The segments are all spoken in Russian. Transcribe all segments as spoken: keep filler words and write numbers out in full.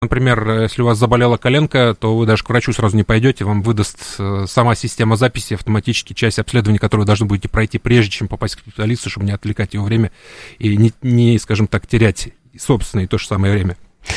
Например, если у вас заболела коленка, то вы даже к врачу сразу не пойдете, вам выдаст сама система записи автоматически часть обследования, которую вы должны будете пройти, прежде чем попасть к специалисту, чтобы не отвлекать его время и не, не скажем так, терять собственное и то же самое время.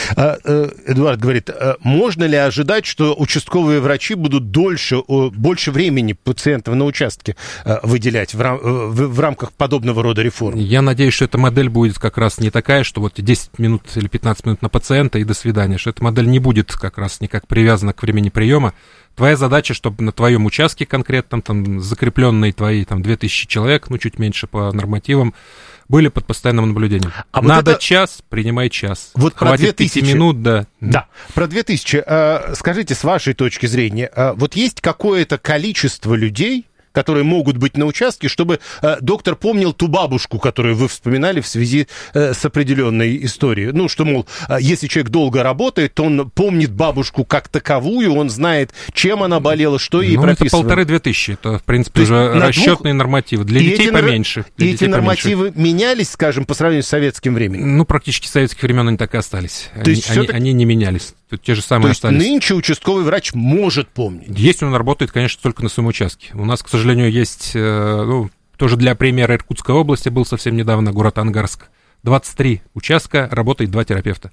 Эдуард говорит, можно ли ожидать, что участковые врачи будут дольше, больше времени пациентов на участке выделять в, рам, в, в рамках подобного рода реформ? Я надеюсь, что эта модель будет как раз не такая, что вот десять минут или пятнадцать минут на пациента и до свидания, что эта модель не будет как раз никак привязана к времени приема. Твоя задача, чтобы на твоем участке конкретном, там, закрепленные твои там, две тысячи человек, ну, чуть меньше по нормативам, были под постоянным наблюдением. А Надо вот это... час, принимай час. Вот хватит пяти минут, да. Да, про две тысячи. Скажите, с вашей точки зрения, вот есть какое-то количество людей, которые могут быть на участке, чтобы э, доктор помнил ту бабушку, которую вы вспоминали в связи э, с определенной историей. Ну, что, мол, э, если человек долго работает, то он помнит бабушку как таковую, он знает, чем она болела, что ей ну, прописывали. Это полторы-две тысячи, это, в принципе, уже расчетные двух... нормативы. Для и детей эти, поменьше. Для и детей эти нормативы поменьше. Менялись, скажем, по сравнению с советским временем? Ну, практически с советских времен они так и остались. То они, есть они, так... они не менялись. Тут те же самые То есть остались. Нынче участковый врач может помнить? Если он работает, конечно, только на своем участке. У нас, к сожалению, есть, ну, тоже для примера Иркутской области был совсем недавно город Ангарск. двадцать три участка, работает два терапевта.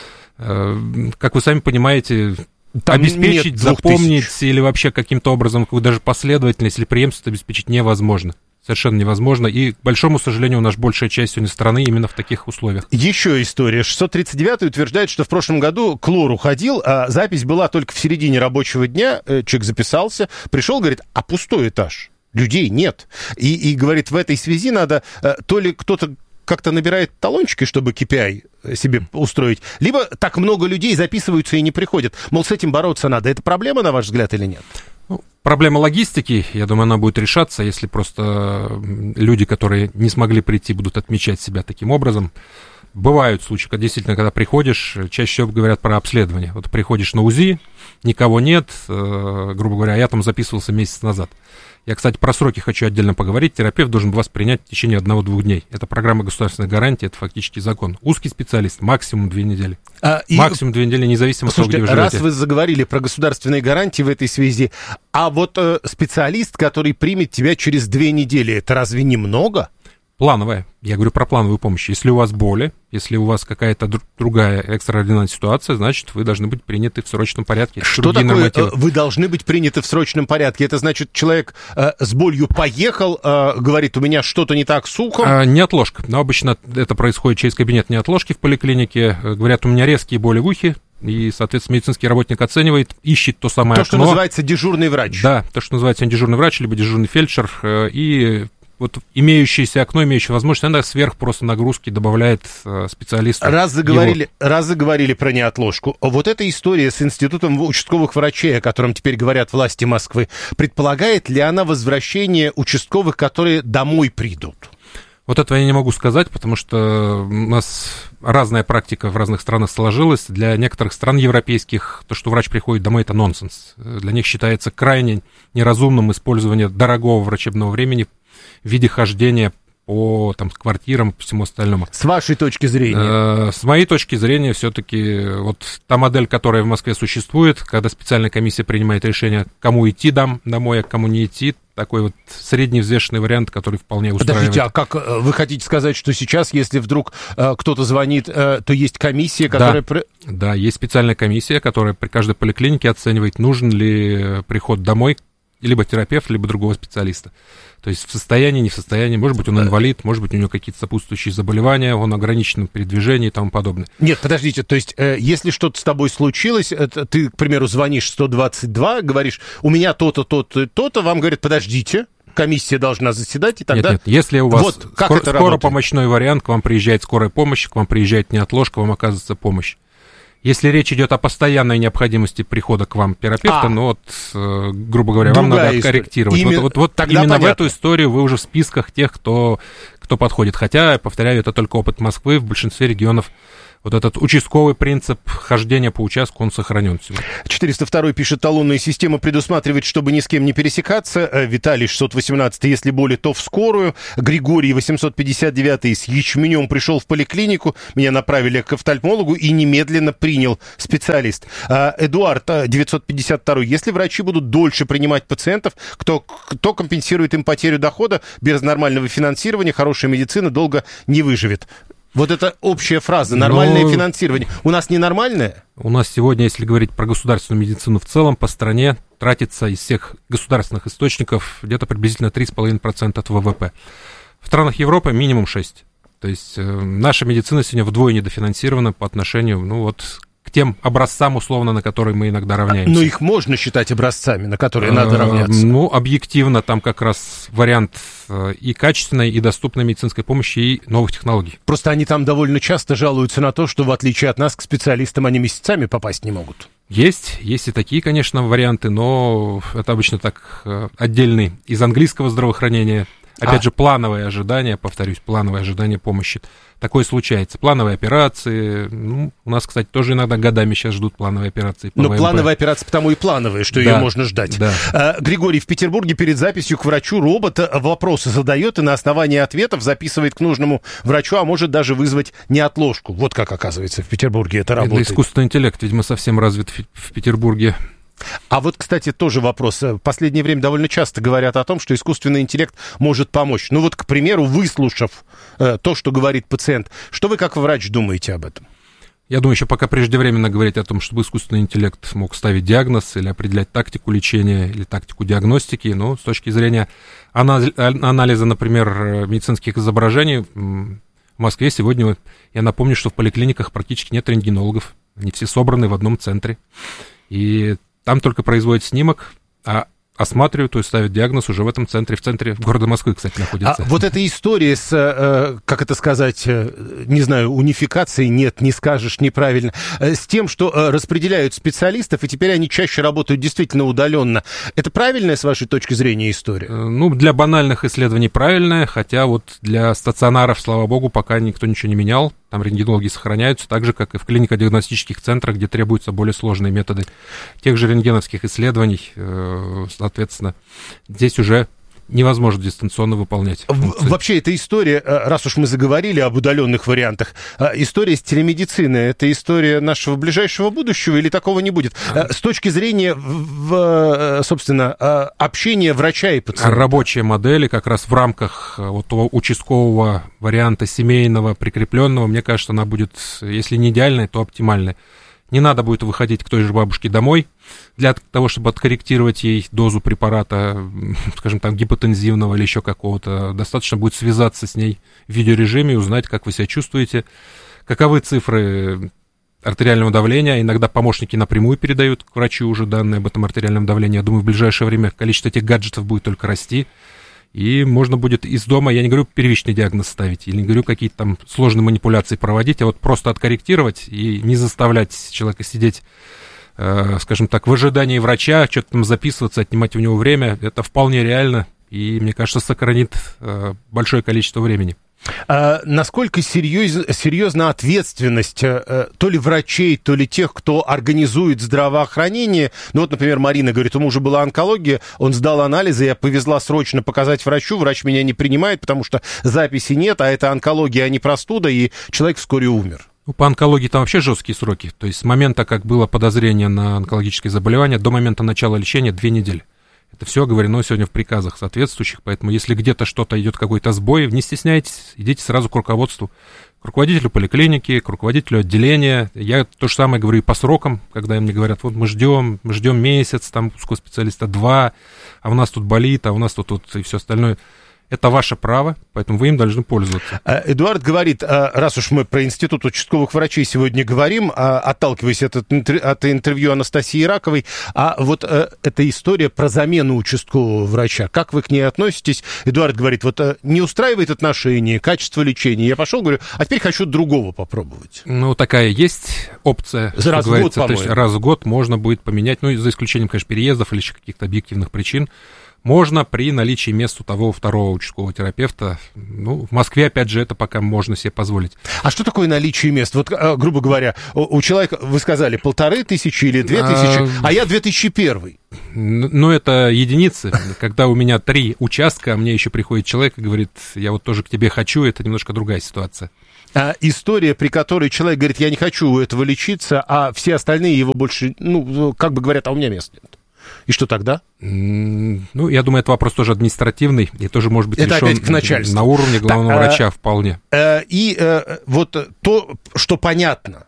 Как вы сами понимаете, там обеспечить, запомнить или вообще каким-то образом, даже последовательность или преемственность обеспечить невозможно. Совершенно невозможно. И, к большому сожалению, у нас большая часть сегодня страны именно в таких условиях. Еще история. шестьсот тридцать девятый утверждает, что в прошлом году Клор уходил, а запись была только в середине рабочего дня. Человек записался, пришел, говорит, а пустой этаж. Людей нет. И, и говорит, в этой связи надо то ли кто-то как-то набирает талончики, чтобы кей пи ай себе устроить, либо так много людей записываются и не приходят. Мол, с этим бороться надо. Это проблема, на ваш взгляд, или нет? Ну, проблема логистики, я думаю, она будет решаться, если просто люди, которые не смогли прийти, будут отмечать себя таким образом. Бывают случаи, когда действительно, когда приходишь, чаще всего говорят про обследование. Вот приходишь на УЗИ, никого нет, э, грубо говоря, я там записывался месяц назад. Я, кстати, про сроки хочу отдельно поговорить. Терапевт должен вас принять в течение одного-двух дней. Это программа государственной гарантии, это фактически закон. Узкий специалист, максимум две недели. А, и... Максимум две недели, независимо от того, где вы живете. Раз вы заговорили про государственные гарантии в этой связи, а вот э, специалист, который примет тебя через две недели, это разве немного? Плановая. Я говорю про плановую помощь. Если у вас боли, если у вас какая-то дру- другая экстраординарная ситуация, значит, вы должны быть приняты в срочном порядке. Что такое нормативы. Вы должны быть приняты в срочном порядке? Это значит, человек э, с болью поехал, э, говорит, у меня что-то не так с ухом? А, неотложка. Но обычно это происходит через кабинет неотложки в поликлинике. Говорят, у меня резкие боли в ухе. И, соответственно, медицинский работник оценивает, ищет то самое то, окно. То, что называется дежурный врач. Да, то, что называется дежурный врач, либо дежурный фельдшер. Э, и... Вот имеющееся окно, имеющее возможность, она сверх просто нагрузки добавляет э, специалисту. Раз заговорили, раз заговорили про неотложку, вот эта история с институтом участковых врачей, о котором теперь говорят власти Москвы, предполагает ли она возвращение участковых, которые домой придут? Вот этого я не могу сказать, потому что у нас разная практика в разных странах сложилась. Для некоторых стран европейских то, что врач приходит домой, это нонсенс. Для них считается крайне неразумным использование дорогого врачебного времени в виде хождения по там, квартирам, по всему остальному. С вашей точки зрения? Э, с моей точки зрения, все-таки вот та модель, которая в Москве существует, когда специальная комиссия принимает решение, кому идти дом, домой, а кому не идти, такой вот средний взвешенный вариант, который вполне устраивает. Подождите, а как вы хотите сказать, что сейчас, если вдруг э, кто-то звонит, э, то есть комиссия, которая... Да, да, есть специальная комиссия, которая при каждой поликлинике оценивает, нужен ли приход домой либо терапевт, либо другого специалиста. То есть в состоянии, не в состоянии, может быть, он инвалид, может быть, у него какие-то сопутствующие заболевания, он ограничен в передвижении и тому подобное. Нет, подождите, то есть, э, если что-то с тобой случилось, это, ты, к примеру, звонишь сто двадцать два, говоришь, у меня то-то, то-то, то-то, вам говорят, подождите, комиссия должна заседать, и тогда... Нет, нет, если у вас вот, как скор- это скоропомощной вариант, к вам приезжает скорая помощь, к вам приезжает неотложка, вам оказывается помощь. Если речь идет о постоянной необходимости прихода к вам терапевта, а, ну вот, э, грубо говоря, вам надо откорректировать. Именно, вот, вот, вот именно понятно. В эту историю вы уже в списках тех, кто, кто подходит. Хотя, повторяю, это только опыт Москвы, в большинстве регионов вот этот участковый принцип хождения по участку, он сохранен сегодня. четыреста второй пишет, талонная система предусматривает, чтобы ни с кем не пересекаться. Виталий шестьсот восемнадцать, если боли, то в скорую. Григорий восемьсот пятьдесят девять, с ячменем пришел в поликлинику, меня направили к офтальмологу и немедленно принял специалист. Эдуард девятьсот пятьдесят два, если врачи будут дольше принимать пациентов, кто, кто компенсирует им потерю дохода, без нормального финансирования хорошая медицина долго не выживет. Вот это общая фраза, нормальное Но... финансирование. У нас ненормальное? У нас сегодня, если говорить про государственную медицину в целом, по стране тратится из всех государственных источников где-то приблизительно три целых пять десятых процента от вэ вэ пэ. В странах Европы минимум шесть процентов. То есть э, наша медицина сегодня вдвое недофинансирована по отношению, ну вот, к тем образцам, условно, на которые мы иногда равняемся. Но их можно считать образцами, на которые надо равняться? Ну, объективно, там как раз вариант и качественной, и доступной медицинской помощи, и новых технологий. Просто они там довольно часто жалуются на то, что, в отличие от нас, к специалистам они месяцами попасть не могут. Есть, есть и такие, конечно, варианты, но это обычно так отдельный из английского здравоохранения. Опять а. же, плановые ожидания, повторюсь, плановые ожидания помощи. Такое случается. Плановые операции. Ну, у нас, кстати, тоже иногда годами сейчас ждут плановые операции. Но плановые операции потому и плановые, что да, ее можно ждать. Да. А, Григорий в Петербурге перед записью к врачу робот вопросы задает и на основании ответов записывает к нужному врачу, а может даже вызвать неотложку. Вот как, оказывается, в Петербурге это работает. Это искусственный интеллект, видимо, совсем развит в Петербурге. А вот, кстати, тоже вопрос. В последнее время довольно часто говорят о том, что искусственный интеллект может помочь. Ну вот, к примеру, выслушав э, то, что говорит пациент, что вы как врач думаете об этом? Я думаю, еще пока преждевременно говорить о том, чтобы искусственный интеллект мог ставить диагноз или определять тактику лечения или тактику диагностики, но с точки зрения анализа, например, медицинских изображений, в Москве сегодня, я напомню, что в поликлиниках практически нет рентгенологов, они все собраны в одном центре, и там только производят снимок, а осматривают, то есть ставят диагноз уже в этом центре, в центре города Москвы, кстати, находится. А вот эта история с, э, как это сказать, э, не знаю, унификацией, нет, не скажешь неправильно, э, с тем, что э, распределяют специалистов, и теперь они чаще работают действительно удаленно. Это правильная, с вашей точки зрения, история? Э, ну, для банальных исследований правильная, хотя вот для стационаров, слава богу, пока никто ничего не менял. Там рентгенологи сохраняются, так же, как и в клинико-диагностических центрах, где требуются более сложные методы тех же рентгеновских исследований. Соответственно, здесь уже невозможно дистанционно выполнять функции. Вообще, эта история, раз уж мы заговорили об удаленных вариантах, история с телемедициной, это история нашего ближайшего будущего или такого не будет? С точки зрения, собственно, общения врача и пациента. Рабочие модели как раз в рамках вот того участкового варианта семейного, прикрепленного, мне кажется, она будет, если не идеальная, то оптимальная. Не надо будет выходить к той же бабушке домой для того, чтобы откорректировать ей дозу препарата, скажем, там, гипотензивного или еще какого-то. Достаточно будет связаться с ней в видеорежиме и узнать, как вы себя чувствуете, каковы цифры артериального давления. Иногда помощники напрямую передают к врачу уже данные об этом артериальном давлении. Я думаю, в ближайшее время количество этих гаджетов будет только расти. И можно будет из дома, я не говорю первичный диагноз ставить, или не говорю какие-то там сложные манипуляции проводить, а вот просто откорректировать и не заставлять человека сидеть, э, скажем так, в ожидании врача, что-то там записываться, отнимать у него время. Это вполне реально и, мне кажется, сохранит э, большое количество времени. А насколько серьез, серьезна ответственность э, то ли врачей, то ли тех, кто организует здравоохранение? Ну вот, например, Марина говорит, у мужа была онкология, он сдал анализы, я повезла срочно показать врачу, врач меня не принимает, потому что записи нет, а это онкология, а не простуда, и человек вскоре умер. Ну, по онкологии там вообще жесткие сроки, то есть с момента, как было подозрение на онкологическое заболевание, до момента начала лечения две недели. Это все оговорено сегодня в приказах соответствующих, поэтому если где-то что-то идет, какой-то сбой, не стесняйтесь, идите сразу к руководству, к руководителю поликлиники, к руководителю отделения. Я то же самое говорю и по срокам, когда мне говорят, вот мы ждем, мы ждем месяц, там узкого специалиста два, а у нас тут болит, а у нас тут, тут и все остальное. Это ваше право, поэтому вы им должны пользоваться. Эдуард говорит, раз уж мы про институт участковых врачей сегодня говорим, отталкиваясь от, от интервью Анастасии Раковой, а вот эта история про замену участкового врача, как вы к ней относитесь? Эдуард говорит, вот не устраивает отношения, качество лечения. Я пошел, говорю, а теперь хочу другого попробовать. Ну, такая есть опция. Раз в год, по-моему. То есть раз в год можно будет поменять, ну, за исключением, конечно, переездов или еще каких-то объективных причин. Можно при наличии мест у того второго участкового терапевта. Ну, в Москве, опять же, это пока можно себе позволить. А что такое наличие мест? Вот, грубо говоря, у человека, вы сказали, полторы тысячи или две тысячи, а, а я две тысячи первый. Ну, это единицы. Когда у меня три участка, а мне еще приходит человек и говорит, я вот тоже к тебе хочу, это немножко другая ситуация. А история, при которой человек говорит, я не хочу у этого лечиться, а все остальные его больше, ну, как бы говорят, а у меня мест нет. И что тогда? Ну, я думаю, это вопрос тоже административный, и тоже может быть это решен на уровне главного так, врача вполне. И вот то, что понятно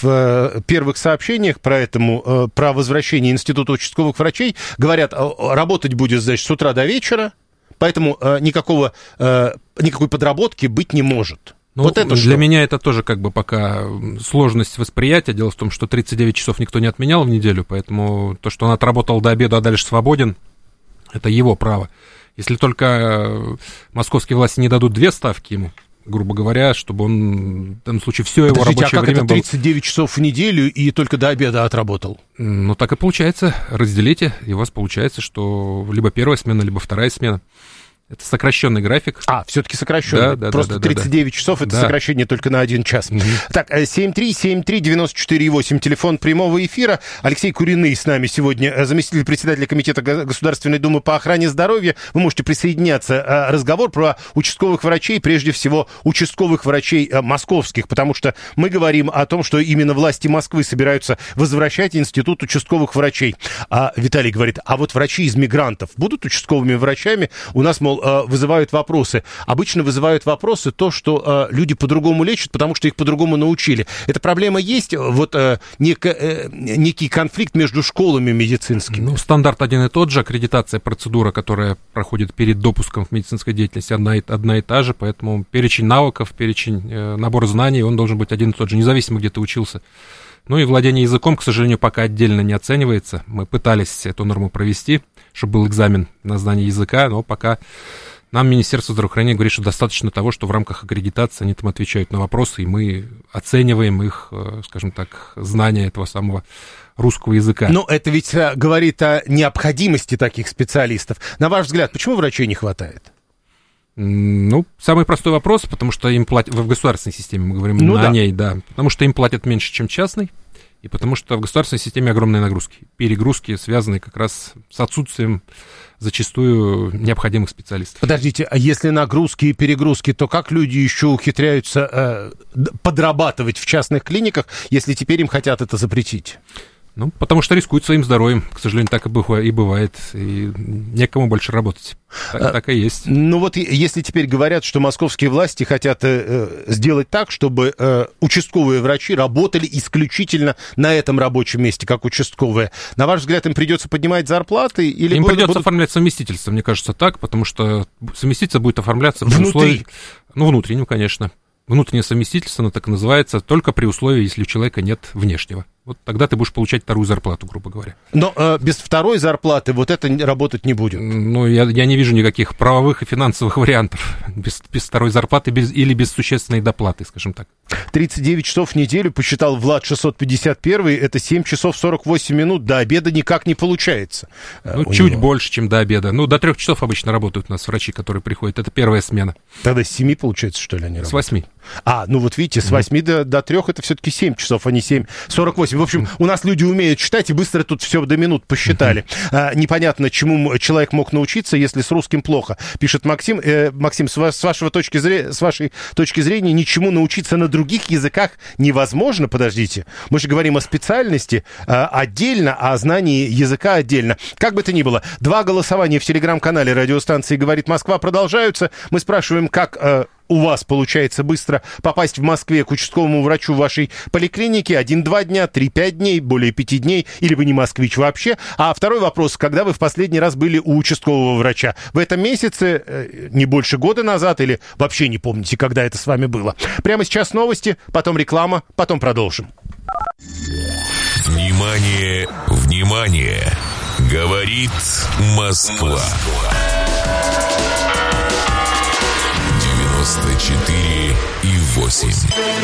в первых сообщениях про, этому, про возвращение Института участковых врачей, говорят, работать будет, значит, с утра до вечера, поэтому никакого, никакой подработки быть не может. Ну, вот это для что? Меня это тоже как бы пока сложность восприятия. Дело в том, что тридцать девять часов никто не отменял в неделю, поэтому то, что он отработал до обеда, а дальше свободен, это его право. Если только московские власти не дадут две ставки ему, грубо говоря, чтобы он в данном случае все его Подождите, рабочее а как время это тридцать девять часов в неделю и только до обеда отработал? Ну, так и получается. Разделите, и у вас получается, что либо первая смена, либо вторая смена. Это сокращенный график. А, все-таки сокращенный. Да, да, Просто да, да, тридцать девять да. часов — это да. сокращение только на один час. Угу. Так, семь три семь три девять четыре восемь, телефон прямого эфира. Алексей Куриный с нами сегодня, заместитель председателя Комитета Государственной Думы по охране здоровья. Вы можете присоединяться. Разговор про участковых врачей, прежде всего участковых врачей московских, потому что мы говорим о том, что именно власти Москвы собираются возвращать институт участковых врачей. А Виталий говорит, а вот врачи из мигрантов будут участковыми врачами? У нас, мол, вызывают вопросы. Обычно вызывают вопросы то, что э, люди по-другому лечат, потому что их по-другому научили. Эта проблема есть? Вот э, нек, э, некий конфликт между школами медицинскими? Ну, стандарт один и тот же. Аккредитация, процедура, которая проходит перед допуском к медицинской деятельности, одна и, одна и та же. Поэтому перечень навыков, перечень, э, набор знаний, он должен быть один и тот же, независимо, где ты учился. Ну и владение языком, к сожалению, пока отдельно не оценивается. Мы пытались эту норму провести, чтобы был экзамен на знание языка, но пока нам Министерство здравоохранения говорит, что достаточно того, что в рамках аккредитации они там отвечают на вопросы, и мы оцениваем их, скажем так, знание этого самого русского языка. Но это ведь говорит о необходимости таких специалистов. На ваш взгляд, почему врачей не хватает? Ну, самый простой вопрос, потому что им платят, в государственной системе мы говорим ну, о да. ней, да, потому что им платят меньше, чем частной, и потому что в государственной системе огромные нагрузки, перегрузки, связанные как раз с отсутствием зачастую необходимых специалистов. Подождите, а если нагрузки и перегрузки, то как люди еще ухитряются э, подрабатывать в частных клиниках, если теперь им хотят это запретить? Ну, потому что рискуют своим здоровьем, к сожалению, так и бывает, и некому больше работать. Так, а, так и есть. Ну вот если теперь говорят, что московские власти хотят э, сделать так, чтобы э, участковые врачи работали исключительно на этом рабочем месте, как участковые, на ваш взгляд, им придется поднимать зарплаты? Или им будут, придется будут... оформлять совместительство, мне кажется, так, потому что совместительство будет оформляться при внутри. условии... Ну, внутреннем, конечно. Внутреннее совместительство, оно так и называется, только при условии, если у человека нет внешнего. Вот тогда ты будешь получать вторую зарплату, грубо говоря. Но э, без второй зарплаты вот это работать не будет? Ну, я, я не вижу никаких правовых и финансовых вариантов без, без второй зарплаты без, или без существенной доплаты, скажем так. тридцать девять часов в неделю, посчитал Влад шестьсот пятьдесят один, это семь часов сорок восемь минут, до обеда никак не получается. Ну, чуть него. больше, чем до обеда. Ну, до трех часов обычно работают у нас врачи, которые приходят, это первая смена. Тогда с семи, получается, что ли, они работают? С восьми. А, ну вот видите, с восьми mm-hmm. до, до трех это все-таки семь часов, а не семь сорок восемь. В общем, у нас люди умеют считать и быстро тут все до минут посчитали. Mm-hmm. А, непонятно, чему человек мог научиться, если с русским плохо. Пишет Максим. Э, Максим, с, вас, с, вашего точки зрения, с вашей точки зрения, ничему научиться на других языках невозможно? Подождите. Мы же говорим о специальности а, отдельно, а о знании языка отдельно. Как бы то ни было, два голосования в телеграм-канале радиостанции «Говорит Москва» продолжаются. Мы спрашиваем, как... А, у вас получается быстро попасть в Москве к участковому врачу вашей поликлиники. Один-два дня, три-пять дней, более пяти дней, или вы не москвич вообще. А второй вопрос, когда вы в последний раз были у участкового врача? В этом месяце, не больше года назад, или вообще не помните, когда это с вами было? Прямо сейчас новости, потом реклама, потом продолжим. Внимание, внимание! Говорит Москва. девяносто четыре и восемь.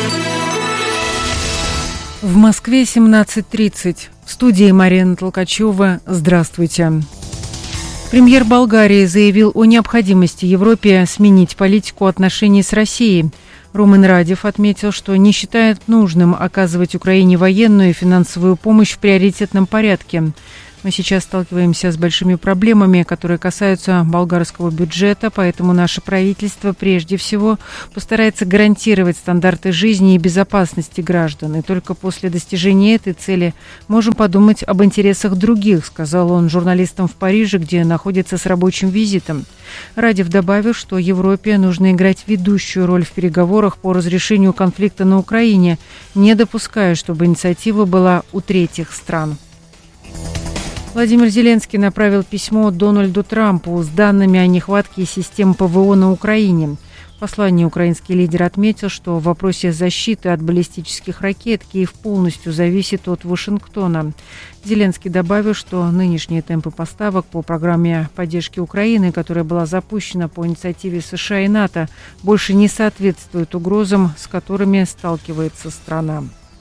В Москве семнадцать тридцать. В студии Марина Толкачева. Здравствуйте. Премьер Болгарии заявил о необходимости Европе сменить политику отношений с Россией. Румен Радев отметил, что не считает нужным оказывать Украине военную и финансовую помощь в приоритетном порядке. Мы сейчас сталкиваемся с большими проблемами, которые касаются болгарского бюджета, поэтому наше правительство прежде всего постарается гарантировать стандарты жизни и безопасности граждан. И только после достижения этой цели можем подумать об интересах других, сказал он журналистам в Париже, где находится с рабочим визитом. Радев добавил, что Европе нужно играть ведущую роль в переговорах по разрешению конфликта на Украине, не допуская, чтобы инициатива была у третьих стран. Владимир Зеленский направил письмо Дональду Трампу с данными о нехватке систем ПВО на Украине. В послании украинский лидер отметил, что в вопросе защиты от баллистических ракет Киев полностью зависит от Вашингтона. Зеленский добавил, что нынешние темпы поставок по программе поддержки Украины, которая была запущена по инициативе США и НАТО, больше не соответствуют угрозам, с которыми сталкивается страна.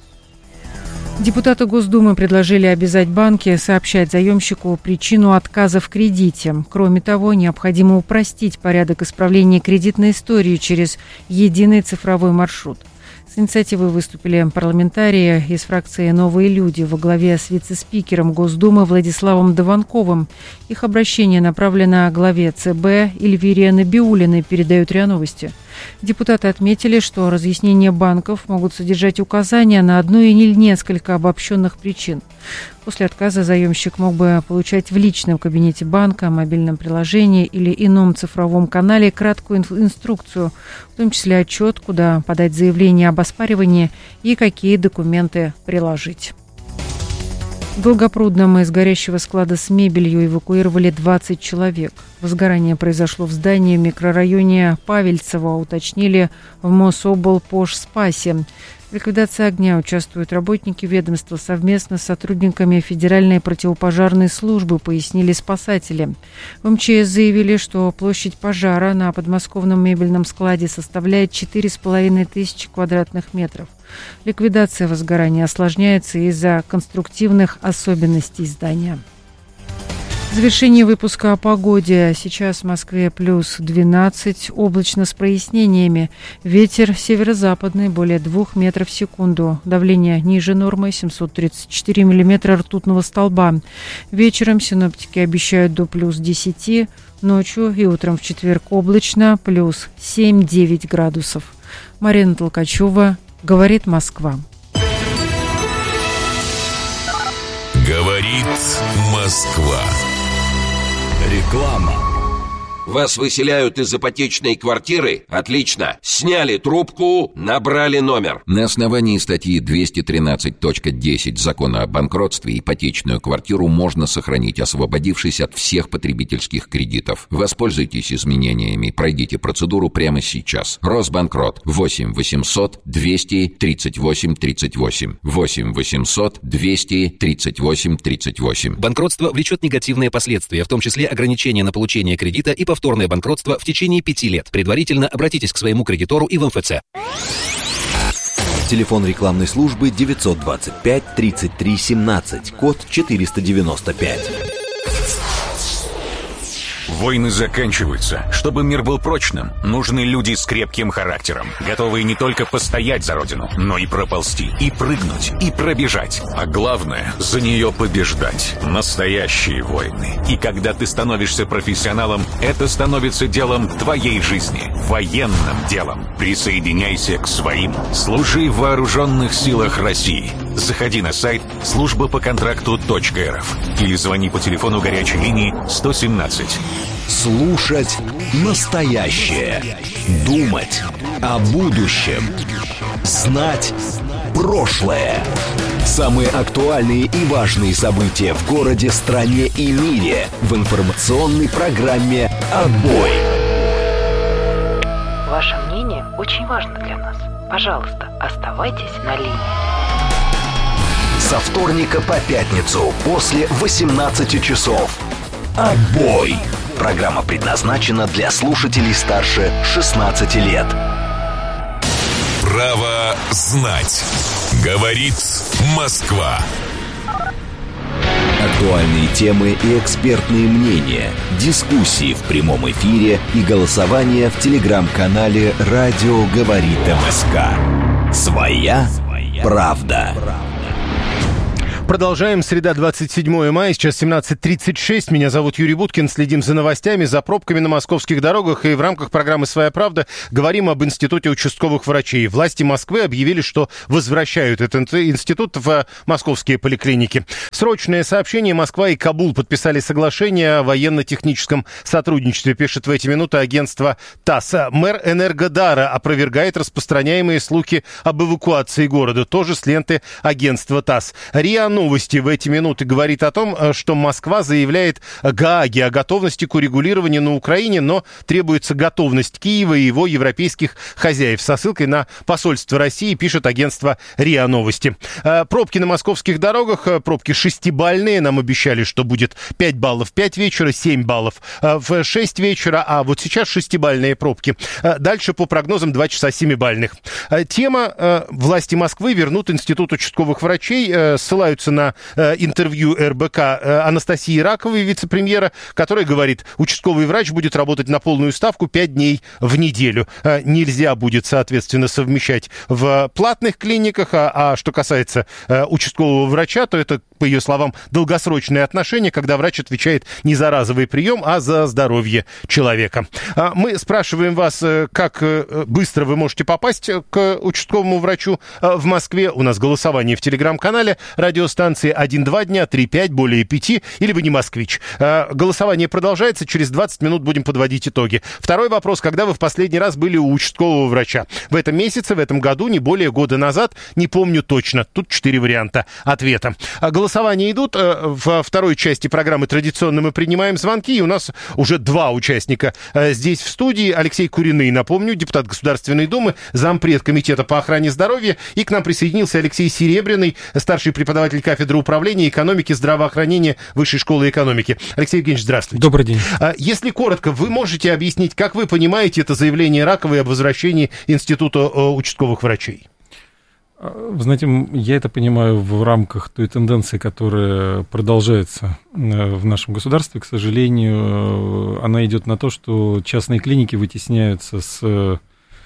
Депутаты Госдумы предложили обязать банки сообщать заемщику причину отказа в кредите. Кроме того, необходимо упростить порядок исправления кредитной истории через единый цифровой маршрут. С инициативой выступили парламентарии из фракции «Новые люди» во главе с вице-спикером Госдумы Владиславом Дованковым. Их обращение направлено главе ЦБ Эльвире Набиуллиной, передают РИА Новости. Депутаты отметили, что разъяснения банков могут содержать указания на одну или несколько обобщенных причин. После отказа заемщик мог бы получать в личном кабинете банка, мобильном приложении или ином цифровом канале краткую инструкцию, в том числе отчет, куда подать заявление об оспаривании и какие документы приложить. В Долгопрудном из горящего склада с мебелью эвакуировали двадцать человек. Возгорание произошло в здании в микрорайоне Павельцево, уточнили в Мособлпожспасе. В ликвидации огня участвуют работники ведомства совместно с сотрудниками Федеральной противопожарной службы, пояснили спасатели. В МЧС заявили, что площадь пожара на подмосковном мебельном складе составляет четыре с половиной тысячи квадратных метров. Ликвидация возгорания осложняется из-за конструктивных особенностей здания. Завершение выпуска о погоде. Сейчас в Москве плюс двенадцать, облачно с прояснениями. Ветер северо-западный, более двух метров в секунду. Давление ниже нормы, семьсот тридцать четыре миллиметра ртутного столба. Вечером синоптики обещают до плюс десяти, ночью и утром в четверг облачно, плюс семь-девять градусов. Марина Толкачева, говорит Москва. Говорит Москва. Реклама. Вас выселяют из ипотечной квартиры? Отлично. Сняли трубку, набрали номер. На основании статьи двести тринадцать точка десять Закона о банкротстве ипотечную квартиру можно сохранить, освободившись от всех потребительских кредитов. Воспользуйтесь изменениями, пройдите процедуру прямо сейчас. Росбанкрот. восемь восемьсот двести тридцать восемь тридцать восемь. восемь восемьсот двести тридцать восемь тридцать восемь. Банкротство влечет негативные последствия, в том числе ограничения на получение кредита и повторное банкротство в течение пяти лет. Предварительно обратитесь к своему кредитору и в эм эф цэ. Телефон рекламной службы девятьсот двадцать пять тридцать три семнадцать, код четыреста девяносто пять. Войны заканчиваются. Чтобы мир был прочным, нужны люди с крепким характером, готовые не только постоять за родину, но и проползти, и прыгнуть, и пробежать. А главное, за нее побеждать. Настоящие войны. И когда ты становишься профессионалом, это становится делом твоей жизни. Военным делом. Присоединяйся к своим. Служи в вооруженных силах России. Заходи на сайт служба по контракту точка эр эф или звони по телефону горячей линии сто семнадцать. Слушать настоящее. Думать о будущем. Знать прошлое. Самые актуальные и важные события в городе, стране и мире в информационной программе «Отбой». Ваше мнение очень важно для нас. Пожалуйста, оставайтесь на линии. Со вторника по пятницу после восемнадцати часов. «Отбой». Программа предназначена для слушателей старше шестнадцати лет. Право знать. Говорит Москва. Актуальные Актуальные темы и экспертные мнения, дискуссии в прямом эфире и голосование в телеграм-канале «Радио говорит МСК». Своя правда. Продолжаем. Среда, двадцать седьмое мая, сейчас семнадцать тридцать шесть. Меня зовут Юрий Буткин. Следим за новостями, за пробками на московских дорогах. И в рамках программы «Своя правда» говорим об Институте участковых врачей. Власти Москвы объявили, что возвращают этот институт в московские поликлиники. Срочное сообщение. Москва и Кабул подписали соглашение о военно-техническом сотрудничестве, пишет в эти минуты агентство ТАСС. Мэр Энергодара опровергает распространяемые слухи об эвакуации города. Тоже с ленты агентства ТАСС. РИА Новости в эти минуты говорит о том, что Москва заявляет Гааге о готовности к урегулированию на Украине, но требуется готовность Киева и его европейских хозяев. Со ссылкой на посольство России пишет агентство РИА Новости. Пробки на московских дорогах, пробки шестибалльные. Нам обещали, что будет пять баллов в пять вечера, семь баллов в шесть вечера, а вот сейчас шестибалльные пробки. Дальше по прогнозам два часа семибалльных. Тема: власти Москвы вернут Институт участковых врачей, ссылаются на э, интервью эр бэ ка э, Анастасии Раковой, вице-премьера, которая говорит, участковый врач будет работать на полную ставку пять дней в неделю. Э, нельзя будет, соответственно, совмещать в платных клиниках, а, а что касается э, участкового врача, то это, по ее словам, долгосрочные отношения, когда врач отвечает не за разовый прием, а за здоровье человека. Э, мы спрашиваем вас, э, как э, быстро вы можете попасть к участковому врачу э, в Москве. У нас голосование в телеграм-канале радиостанции один-два дня, три-пять, более пяти, или вы не москвич. Голосование продолжается, через двадцать минут будем подводить итоги. Второй вопрос: когда вы в последний раз были у участкового врача? В этом месяце, в этом году, не более года назад, не помню точно. Тут четыре варианта ответа. Голосования идут. Во второй части программы традиционно мы принимаем звонки, и у нас уже два участника здесь в студии. Алексей Куриный, напомню, депутат Государственной Думы, зампред Комитета по охране здоровья, и к нам присоединился Алексей Серебряный, старший преподаватель кафедры управления экономики, здравоохранения Высшей школы экономики. Алексей Евгеньевич, здравствуйте. Добрый день. Если коротко, вы можете объяснить, как вы понимаете это заявление Раковой об возвращении Института участковых врачей? Вы знаете, я это понимаю в рамках той тенденции, которая продолжается в нашем государстве. К сожалению, она идет на то, что частные клиники вытесняются с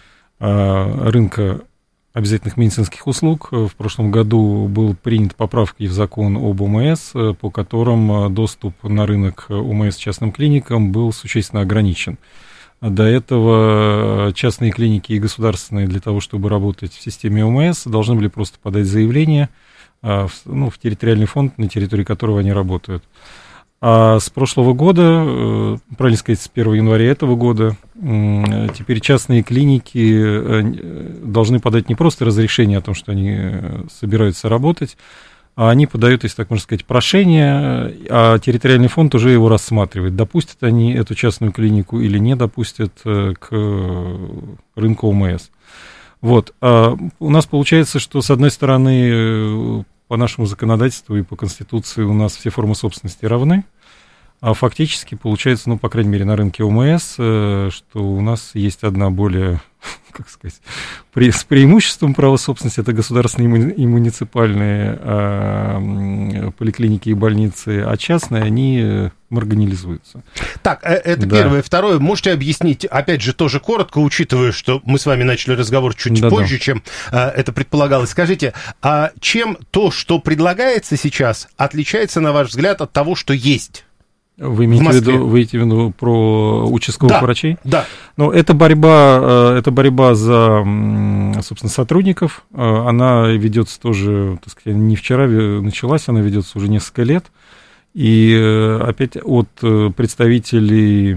рынка обязательных медицинских услуг. В прошлом году был принят поправки в закон об ОМС, по которым доступ на рынок ОМС частным клиникам был существенно ограничен. До этого частные клиники и государственные для того, чтобы работать в системе ОМС, должны были просто подать заявление в, ну, в территориальный фонд, на территории которого они работают. А с прошлого года, правильно сказать, с первого января этого года, теперь частные клиники должны подать не просто разрешение о том, что они собираются работать, а они подают, если так можно сказать, прошение, а территориальный фонд уже его рассматривает, допустят они эту частную клинику или не допустят к рынку ОМС. Вот. А у нас получается, что, с одной стороны, по нашему законодательству и по Конституции у нас все формы собственности равны, а фактически получается, ну, по крайней мере, на рынке ОМС, что у нас есть одна более, как сказать, при, с преимуществом права собственности, это государственные и муниципальные а, поликлиники и больницы, а частные, они маргинализуются. Так, это да. Первое. Второе, можете объяснить, опять же, тоже коротко, учитывая, что мы с вами начали разговор чуть да, позже, да. чем а, это предполагалось. Скажите, а чем то, что предлагается сейчас, отличается, на ваш взгляд, от того, что есть? Вы имеете в виду, вы имеете в виду про участковых да, врачей? Да. Ну, это борьба, это борьба за, собственно, сотрудников. Она ведется тоже, так сказать, не вчера началась, она ведется уже несколько лет. И опять от представителей,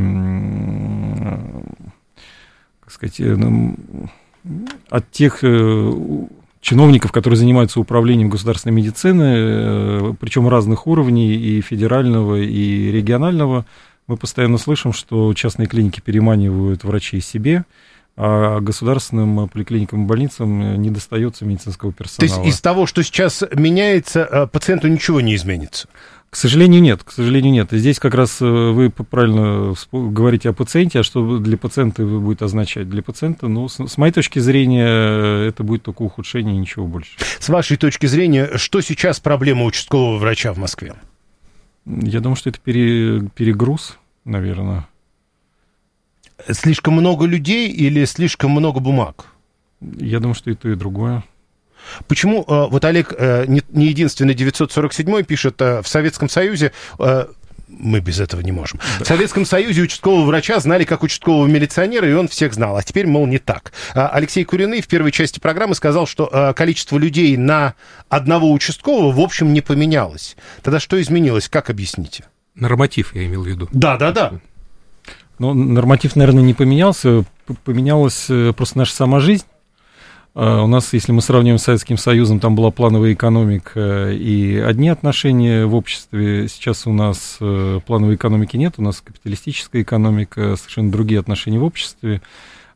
как сказать, от тех чиновников, которые занимаются управлением государственной медицины, причем разных уровней, и федерального, и регионального, мы постоянно слышим, что частные клиники переманивают врачей себе, а государственным поликлиникам и больницам не достается медицинского персонала. То есть из того, что сейчас меняется, пациенту ничего не изменится? К сожалению, нет, к сожалению, нет. И здесь как раз вы правильно говорите о пациенте, а что для пациента будет означать? Для пациента, ну, с, с моей точки зрения, это будет только ухудшение и ничего больше. С вашей точки зрения, что сейчас проблема участкового врача в Москве? Я думаю, что это пере, перегруз, наверное. Слишком много людей или слишком много бумаг? Я думаю, что и то, и другое. Почему, вот Олег не единственный, девятьсот сорок седьмой пишет, в Советском Союзе... Мы без этого не можем. Да. В Советском Союзе участкового врача знали как участкового милиционера, и он всех знал. А теперь, мол, не так. Алексей Куриный в первой части программы сказал, что количество людей на одного участкового, в общем, не поменялось. Тогда что изменилось? Как объясните? Норматив, я имел в виду. Да-да-да. Ну, норматив, наверное, не поменялся. Поменялась просто наша сама жизнь. У нас, если мы сравниваем с Советским Союзом, там была плановая экономика и одни отношения в обществе. Сейчас у нас плановой экономики нет, у нас капиталистическая экономика, совершенно другие отношения в обществе.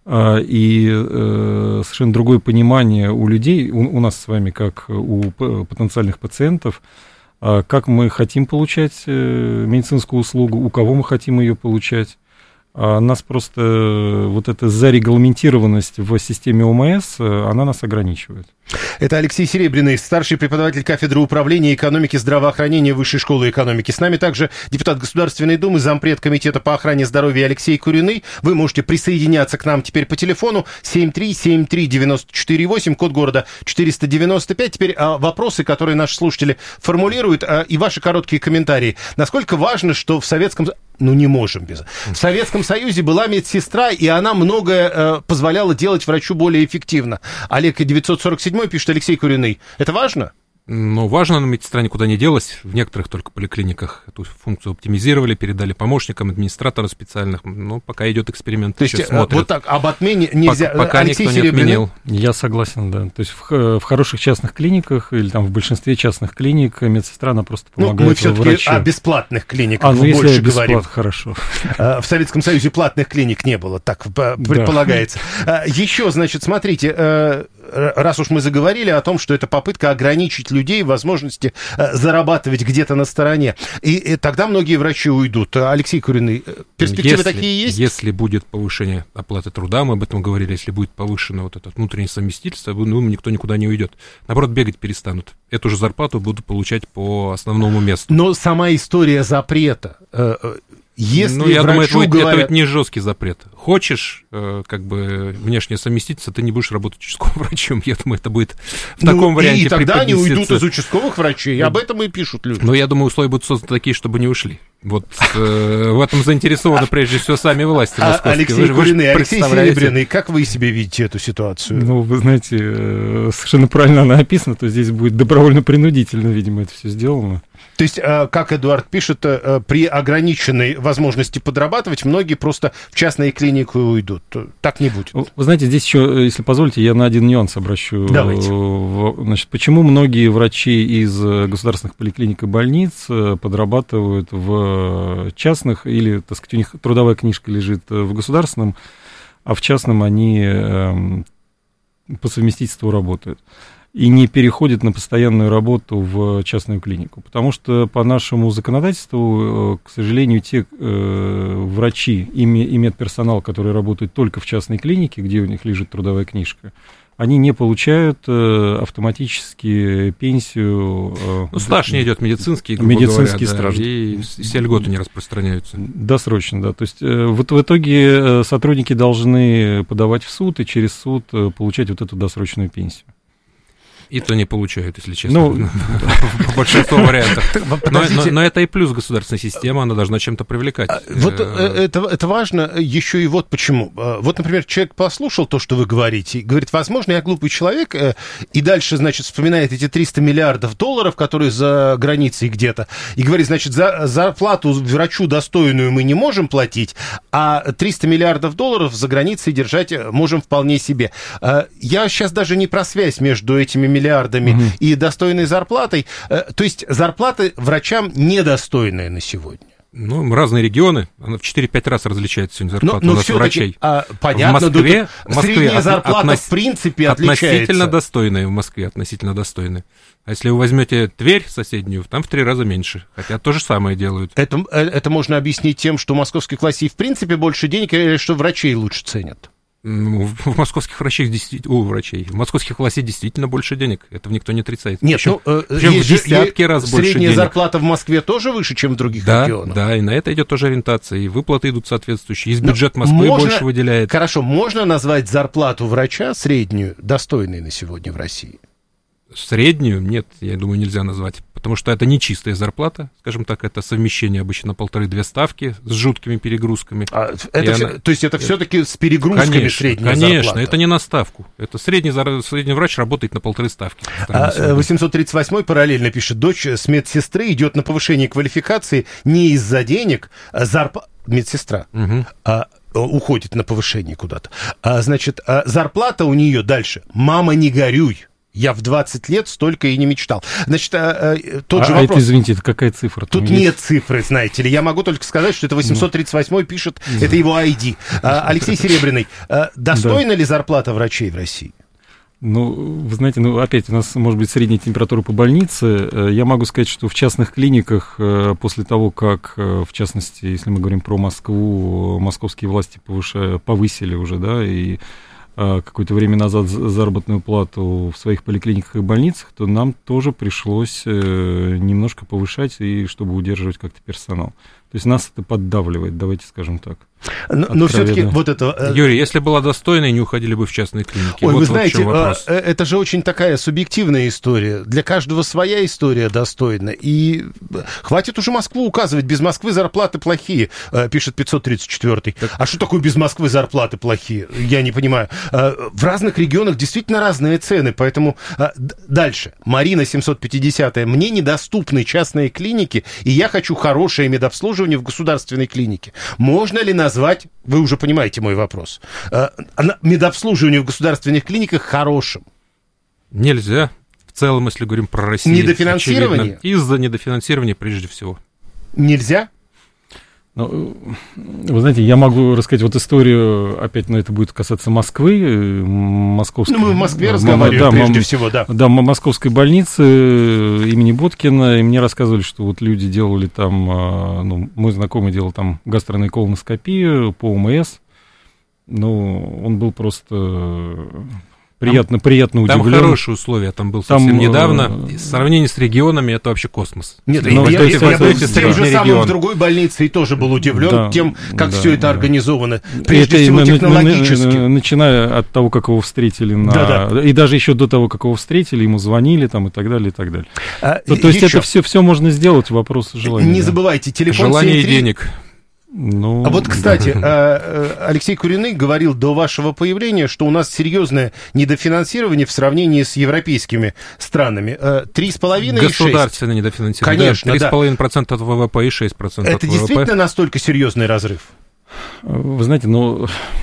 И совершенно другое понимание у людей, у, у нас с вами, как у потенциальных пациентов, как мы хотим получать медицинскую услугу, у кого мы хотим ее получать. А нас просто вот эта зарегламентированность в системе ОМС, она нас ограничивает. Это Алексей Серебряный, старший преподаватель кафедры управления экономики здравоохранения Высшей школы экономики. С нами также депутат Государственной Думы, зампред Комитета по охране здоровья Алексей Куриный. Вы можете присоединяться к нам теперь по телефону семь три семь три девять четыре восемь, код города четыреста девяносто пять. Теперь а, вопросы, которые наши слушатели формулируют, а, и ваши короткие комментарии. Насколько важно, что в Советском... Ну, не можем без... В Советском Союзе была медсестра, и она многое э, позволяла делать врачу более эффективно. Олег девятьсот сорок седьмой пишет, Алексей Куриный. Это важно? Ну, важно, но медсестра никуда не делась. В некоторых только поликлиниках эту функцию оптимизировали, передали помощникам, администраторам специальных. Ну, пока идет эксперимент. То есть вот так об отмене нельзя... Пока, пока Алексей никто не отменил. Я согласен, да. То есть в, в хороших частных клиниках или там в большинстве частных клиник медсестра, она просто помогает ну, мы все-таки врачу. О бесплатных клиниках а, ну, больше говорим. Хорошо. В Советском Союзе платных клиник не было, так предполагается. Да. Еще, значит, смотрите... Раз уж мы заговорили о том, что это попытка ограничить людей в возможности зарабатывать где-то на стороне, и, и тогда многие врачи уйдут. Алексей Куриный, перспективы если, такие есть? Если будет повышение оплаты труда, мы об этом говорили, если будет повышено вот это внутреннее совместительство, ну, никто никуда не уйдет. Наоборот, бегать перестанут. Эту же зарплату будут получать по основному месту. Но сама история запрета... Если ну, я думаю, это, говорят... это ведь не жесткий запрет. Хочешь, э, как бы, внешне совместиться, ты не будешь работать участковым врачом. Я думаю, это будет в ну, таком варианте. И тогда они уйдут из участковых врачей. Об этом и пишут люди. Но я думаю, условия будут созданы такие, чтобы не ушли. Вот э, в этом заинтересованы прежде всего сами власти московские. Алексей Куриный, Алексей Серебряный, как вы себе видите эту ситуацию? Ну, вы знаете, совершенно правильно она описана, то здесь будет добровольно-принудительно, видимо, это все сделано. То есть, как Эдуард пишет, при ограниченной возможности подрабатывать, многие просто в частные клиники уйдут. Так не будет. Вы знаете, здесь еще, если позволите, я на один нюанс обращу. Давайте. Значит, почему многие врачи из государственных поликлиник и больниц подрабатывают в частных, или, так сказать, у них трудовая книжка лежит в государственном, а в частном они по совместительству работают и не переходит на постоянную работу в частную клинику. Потому что по нашему законодательству, к сожалению, те э, врачи и медперсонал, которые работают только в частной клинике, где у них лежит трудовая книжка, они не получают э, автоматически пенсию. Э, ну, стаж не идет медицинский, грубо медицинский говоря, стаж. Да, и все льготы не распространяются. Досрочно, да. То есть э, вот в итоге сотрудники должны подавать в суд и через суд получать вот эту досрочную пенсию. И то не получают, если честно, ну, в большинстве вариантов. Но, но, но это и плюс государственной системы, она должна чем-то привлекать. Вот это, это важно еще и вот почему. Вот, например, человек послушал то, что вы говорите, и говорит, возможно, я глупый человек, и дальше, значит, вспоминает эти триста миллиардов долларов, которые за границей где-то, и говорит, значит, за зарплату врачу достойную мы не можем платить, а триста миллиардов долларов за границей держать можем вполне себе. Я сейчас даже не про связь между этими миллиардами угу. и достойной зарплатой. То есть зарплаты врачам недостойные на сегодня. Ну, разные регионы, она в четыре-пять раз различается сегодня зарплата но, но у нас врачей. А, понятно, в Москве, в Москве средняя зарплата относ... в принципе отличается. Относительно достойная в Москве, относительно достойная. А если вы возьмете Тверь соседнюю, там в три раза меньше, хотя то же самое делают. Это, это можно объяснить тем, что у московских властей в принципе больше денег, или что врачей лучше ценят? В московских врачей, у врачей, в московских властей действительно больше денег. Этого никто не отрицает. Нет, Причем, ну, причем в десятки есть, раз больше средняя денег. зарплата в Москве тоже выше, чем в других да, регионах. Да, и на это идет тоже ориентация, и выплаты идут соответствующие. И бюджет Москвы можно, больше выделяет. Хорошо, можно назвать зарплату врача среднюю достойной на сегодня в России? Среднюю? Нет, я думаю, нельзя назвать. Потому что это не чистая зарплата, скажем так, это совмещение обычно полторы-две ставки с жуткими перегрузками. А это все, она... То есть это все-таки с перегрузками конечно, средняя конечно, зарплата? Конечно, это не на ставку. Это средний, средний врач работает на полторы ставки. А, восемьсот тридцать восьмой параллельно пишет: дочь с медсестры идет на повышение квалификации не из-за денег, а зарплата... Медсестра. Угу. А, уходит на повышение куда-то. А, значит, а зарплата у нее дальше. Мама, не горюй. Я в двадцать лет столько и не мечтал. Значит, а, а, тот а, же вопрос. А это, извините, это какая цифра? Тут есть? нет цифры, знаете ли. Я могу только сказать, что это восемьсот тридцать восьмой пишет, mm. это его ай ди. А, Алексей Серебряный, а, достойна да. ли зарплата врачей в России? Ну, вы знаете, ну, опять у нас, может быть, средняя температура по больнице. Я могу сказать, что в частных клиниках, после того, как, в частности, если мы говорим про Москву, московские власти повышали, повысили уже, да, и какое-то время назад заработную плату в своих поликлиниках и больницах, то нам тоже пришлось немножко повышать, и чтобы удерживать как-то персонал. То есть нас это поддавливает, давайте скажем так. Но, но все-таки вот это... Юрий, если была достойной, не уходили бы в частные клиники. Ой, вот вы знаете, вот это же очень такая субъективная история. Для каждого своя история достойна. И хватит уже Москву указывать. Без Москвы зарплаты плохие, пишет пятьсот тридцать четвёртый. Так... А что такое без Москвы зарплаты плохие? Я не понимаю. В разных регионах действительно разные цены, поэтому... Дальше. Марина семьсот пятидесятая. Мне недоступны частные клиники, и я хочу хорошее медобслуживание в государственной клинике. Можно ли назвать, вы уже понимаете мой вопрос, медобслуживание в государственных клиниках хорошим? Нельзя. В целом, если говорим про Россию. Недофинансирование? Очевидно, из-за недофинансирования прежде всего. Нельзя? Ну, вы знаете, я могу рассказать вот историю, опять, но это будет касаться Москвы, московской... Ну, мы в Москве разговариваем да, прежде всего, да. Да, московской больницы имени Боткина, и мне рассказывали, что вот люди делали там, ну, мой знакомый делал там гастроэнтероколоноскопию по ОМС, ну, он был просто... Приятно, там, приятно удивлен. Там хорошие условия, там был совсем там, недавно. В сравнении с регионами это вообще космос. Нет, ну, я, я, я был тем же самым в другой больнице и тоже был удивлен да, тем, как да, все это да. организовано. Прежде это, всего, технологически. Начиная от того, как его встретили, на, да, да. и даже еще до того, как его встретили, ему звонили там, и так далее, и так далее. А, то, то есть это все, все можно сделать, вопрос желания. Не да. забывайте, телефон желание и денег. Ну, а вот, кстати, Алексей Куриный говорил до вашего появления, что у нас серьезное недофинансирование в сравнении с европейскими странами. Три с половиной и шесть. Государственное недофинансирование. Конечно, Три с половиной процента от ВВП и шесть процентов от ВВП. Это действительно настолько серьезный разрыв? Вы знаете, ну...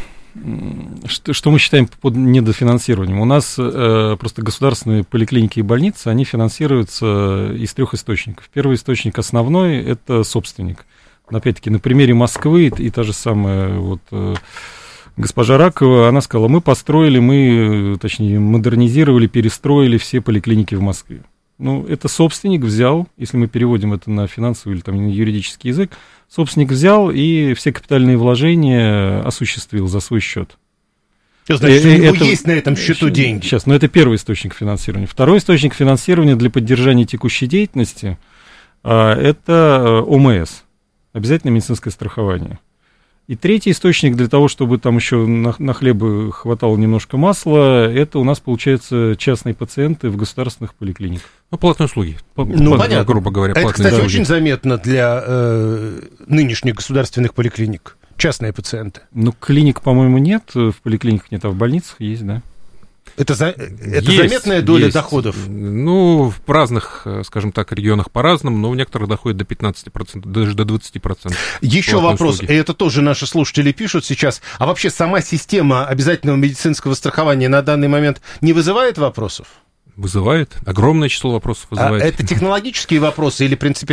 Что, что мы считаем под недофинансированием? У нас э, просто государственные поликлиники и больницы, они финансируются из трех источников. Первый источник основной – это собственник. Опять-таки, на примере Москвы и та же самая вот, э, госпожа Ракова, она сказала, мы построили, мы, точнее, модернизировали, перестроили все поликлиники в Москве. Ну, это собственник взял, если мы переводим это на финансовый или там, на юридический язык, собственник взял и все капитальные вложения осуществил за свой счет. Значит, у него это, есть на этом счету деньги. Сейчас, но это первый источник финансирования. Второй источник финансирования для поддержания текущей деятельности э, это ОМС. Обязательно медицинское страхование. И третий источник для того, чтобы там еще на, на хлеб хватало немножко масла, это у нас, получается, частные пациенты в государственных поликлиниках. Ну, платные услуги. Ну, по, понятно. Грубо говоря, это, платные кстати, услуги. очень заметно для э, нынешних государственных поликлиник. Частные пациенты. Ну, клиник, по-моему, нет, в поликлиниках нет, а в больницах есть, да. Это, за, это есть, заметная доля есть. доходов? Ну, в разных, скажем так, регионах по-разному, но у некоторых доходит до пятнадцати процентов, даже до двадцати процентов. Еще вопрос, услуги. И это тоже наши слушатели пишут сейчас. А вообще сама система обязательного медицинского страхования на данный момент не вызывает вопросов? Вызывает. Огромное число вопросов вызывает. А это технологические вопросы или принципиальные?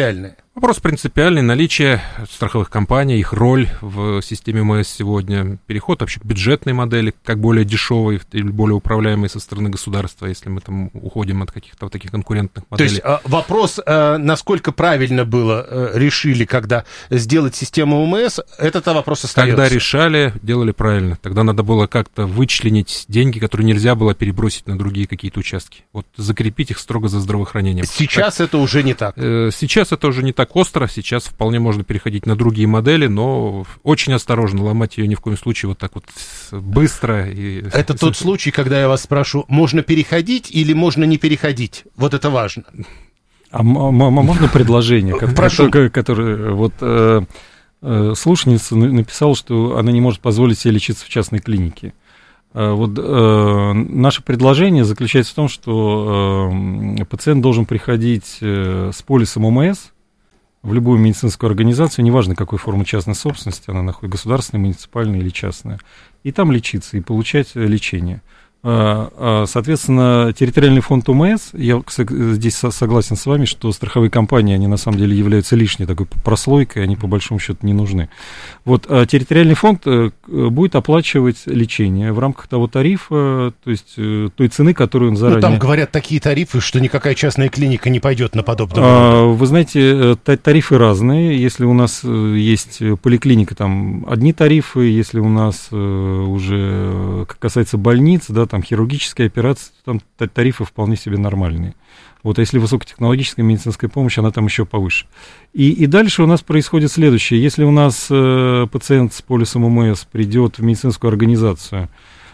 Вопрос принципиальный. Наличие страховых компаний, их роль в системе ОМС сегодня, переход вообще к бюджетной модели, как более дешевой или более управляемой со стороны государства, если мы там уходим от каких-то вот таких конкурентных моделей. То есть вопрос, насколько правильно было, решили, когда сделать систему ОМС, этот вопрос остается. Когда решали, делали правильно. Тогда надо было как-то вычленить деньги, которые нельзя было перебросить на другие какие-то участки. Вот закрепить их строго за здравоохранением. Сейчас так, это уже не так. Сейчас это уже не так остро, сейчас вполне можно переходить на другие модели, но очень осторожно, ломать ее ни в коем случае вот так вот быстро. И... Это тот случай, когда я вас спрашиваю, можно переходить или можно не переходить? Вот это важно. А можно предложение, которое вот слушательница написала, что она не может позволить себе лечиться в частной клинике. Вот э, наше предложение заключается в том, что э, пациент должен приходить э, с полисом ОМС в любую медицинскую организацию, неважно, какой формы частной собственности она находится, государственная, муниципальная или частная, и там лечиться, и получать лечение. Соответственно, территориальный фонд ОМС, я здесь согласен с вами, что страховые компании, они на самом деле являются лишней такой прослойкой, они по большому счету не нужны. Вот территориальный фонд будет оплачивать лечение в рамках того тарифа, то есть той цены, которую он заранее... Ну, там говорят такие тарифы, что никакая частная клиника не пойдет на подобное. А, вы знаете, тарифы разные. Если у нас есть поликлиника, там одни тарифы, если у нас уже касается больниц, да, там хирургическая операция, там тарифы вполне себе нормальные. Вот, а если высокотехнологическая медицинская помощь, она там еще повыше. И, и дальше у нас происходит следующее. Если у нас э, пациент с полисом ОМС придет в медицинскую организацию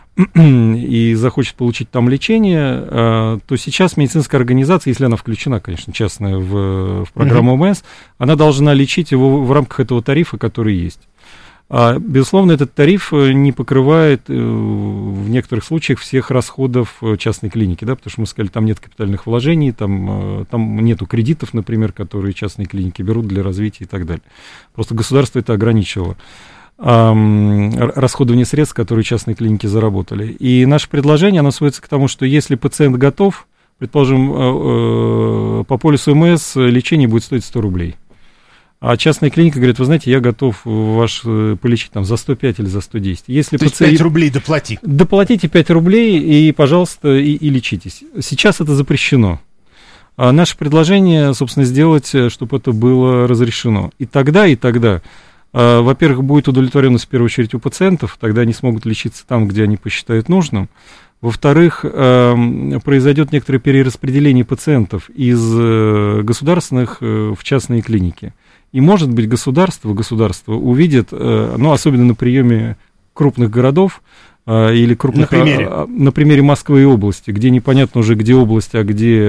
и захочет получить там лечение, э, то сейчас медицинская организация, если она включена, конечно, частная в, в программу mm-hmm. ОМС, она должна лечить его в рамках этого тарифа, который есть. А, безусловно, этот тариф не покрывает э, в некоторых случаях всех расходов частной клиники, да, потому что мы сказали, там нет капитальных вложений, там, э, там нету кредитов, например, которые частные клиники берут для развития и так далее. Просто государство это ограничивало. А, расходование средств, которые частные клиники заработали. И наше предложение, оно сводится к тому, что если пациент готов, предположим, э, э, по полису ОМС лечение будет стоить сто рублей. А частная клиника говорит, вы знаете, я готов ваш полечить там за сто пять или за сто десять. Если То пациент... есть пять рублей доплати. Доплатите пять рублей и, пожалуйста, и, и лечитесь. Сейчас это запрещено. А наше предложение, собственно, сделать, чтобы это было разрешено. И тогда, и тогда, а, во-первых, будет удовлетворенность в первую очередь у пациентов, тогда они смогут лечиться там, где они посчитают нужным. Во-вторых, произойдет некоторое перераспределение пациентов из государственных в частные клиники. И, может быть, государство, государство увидит, ну, особенно на приеме крупных городов или крупных... На примере? На примере Москвы и области, где непонятно уже, где область, а где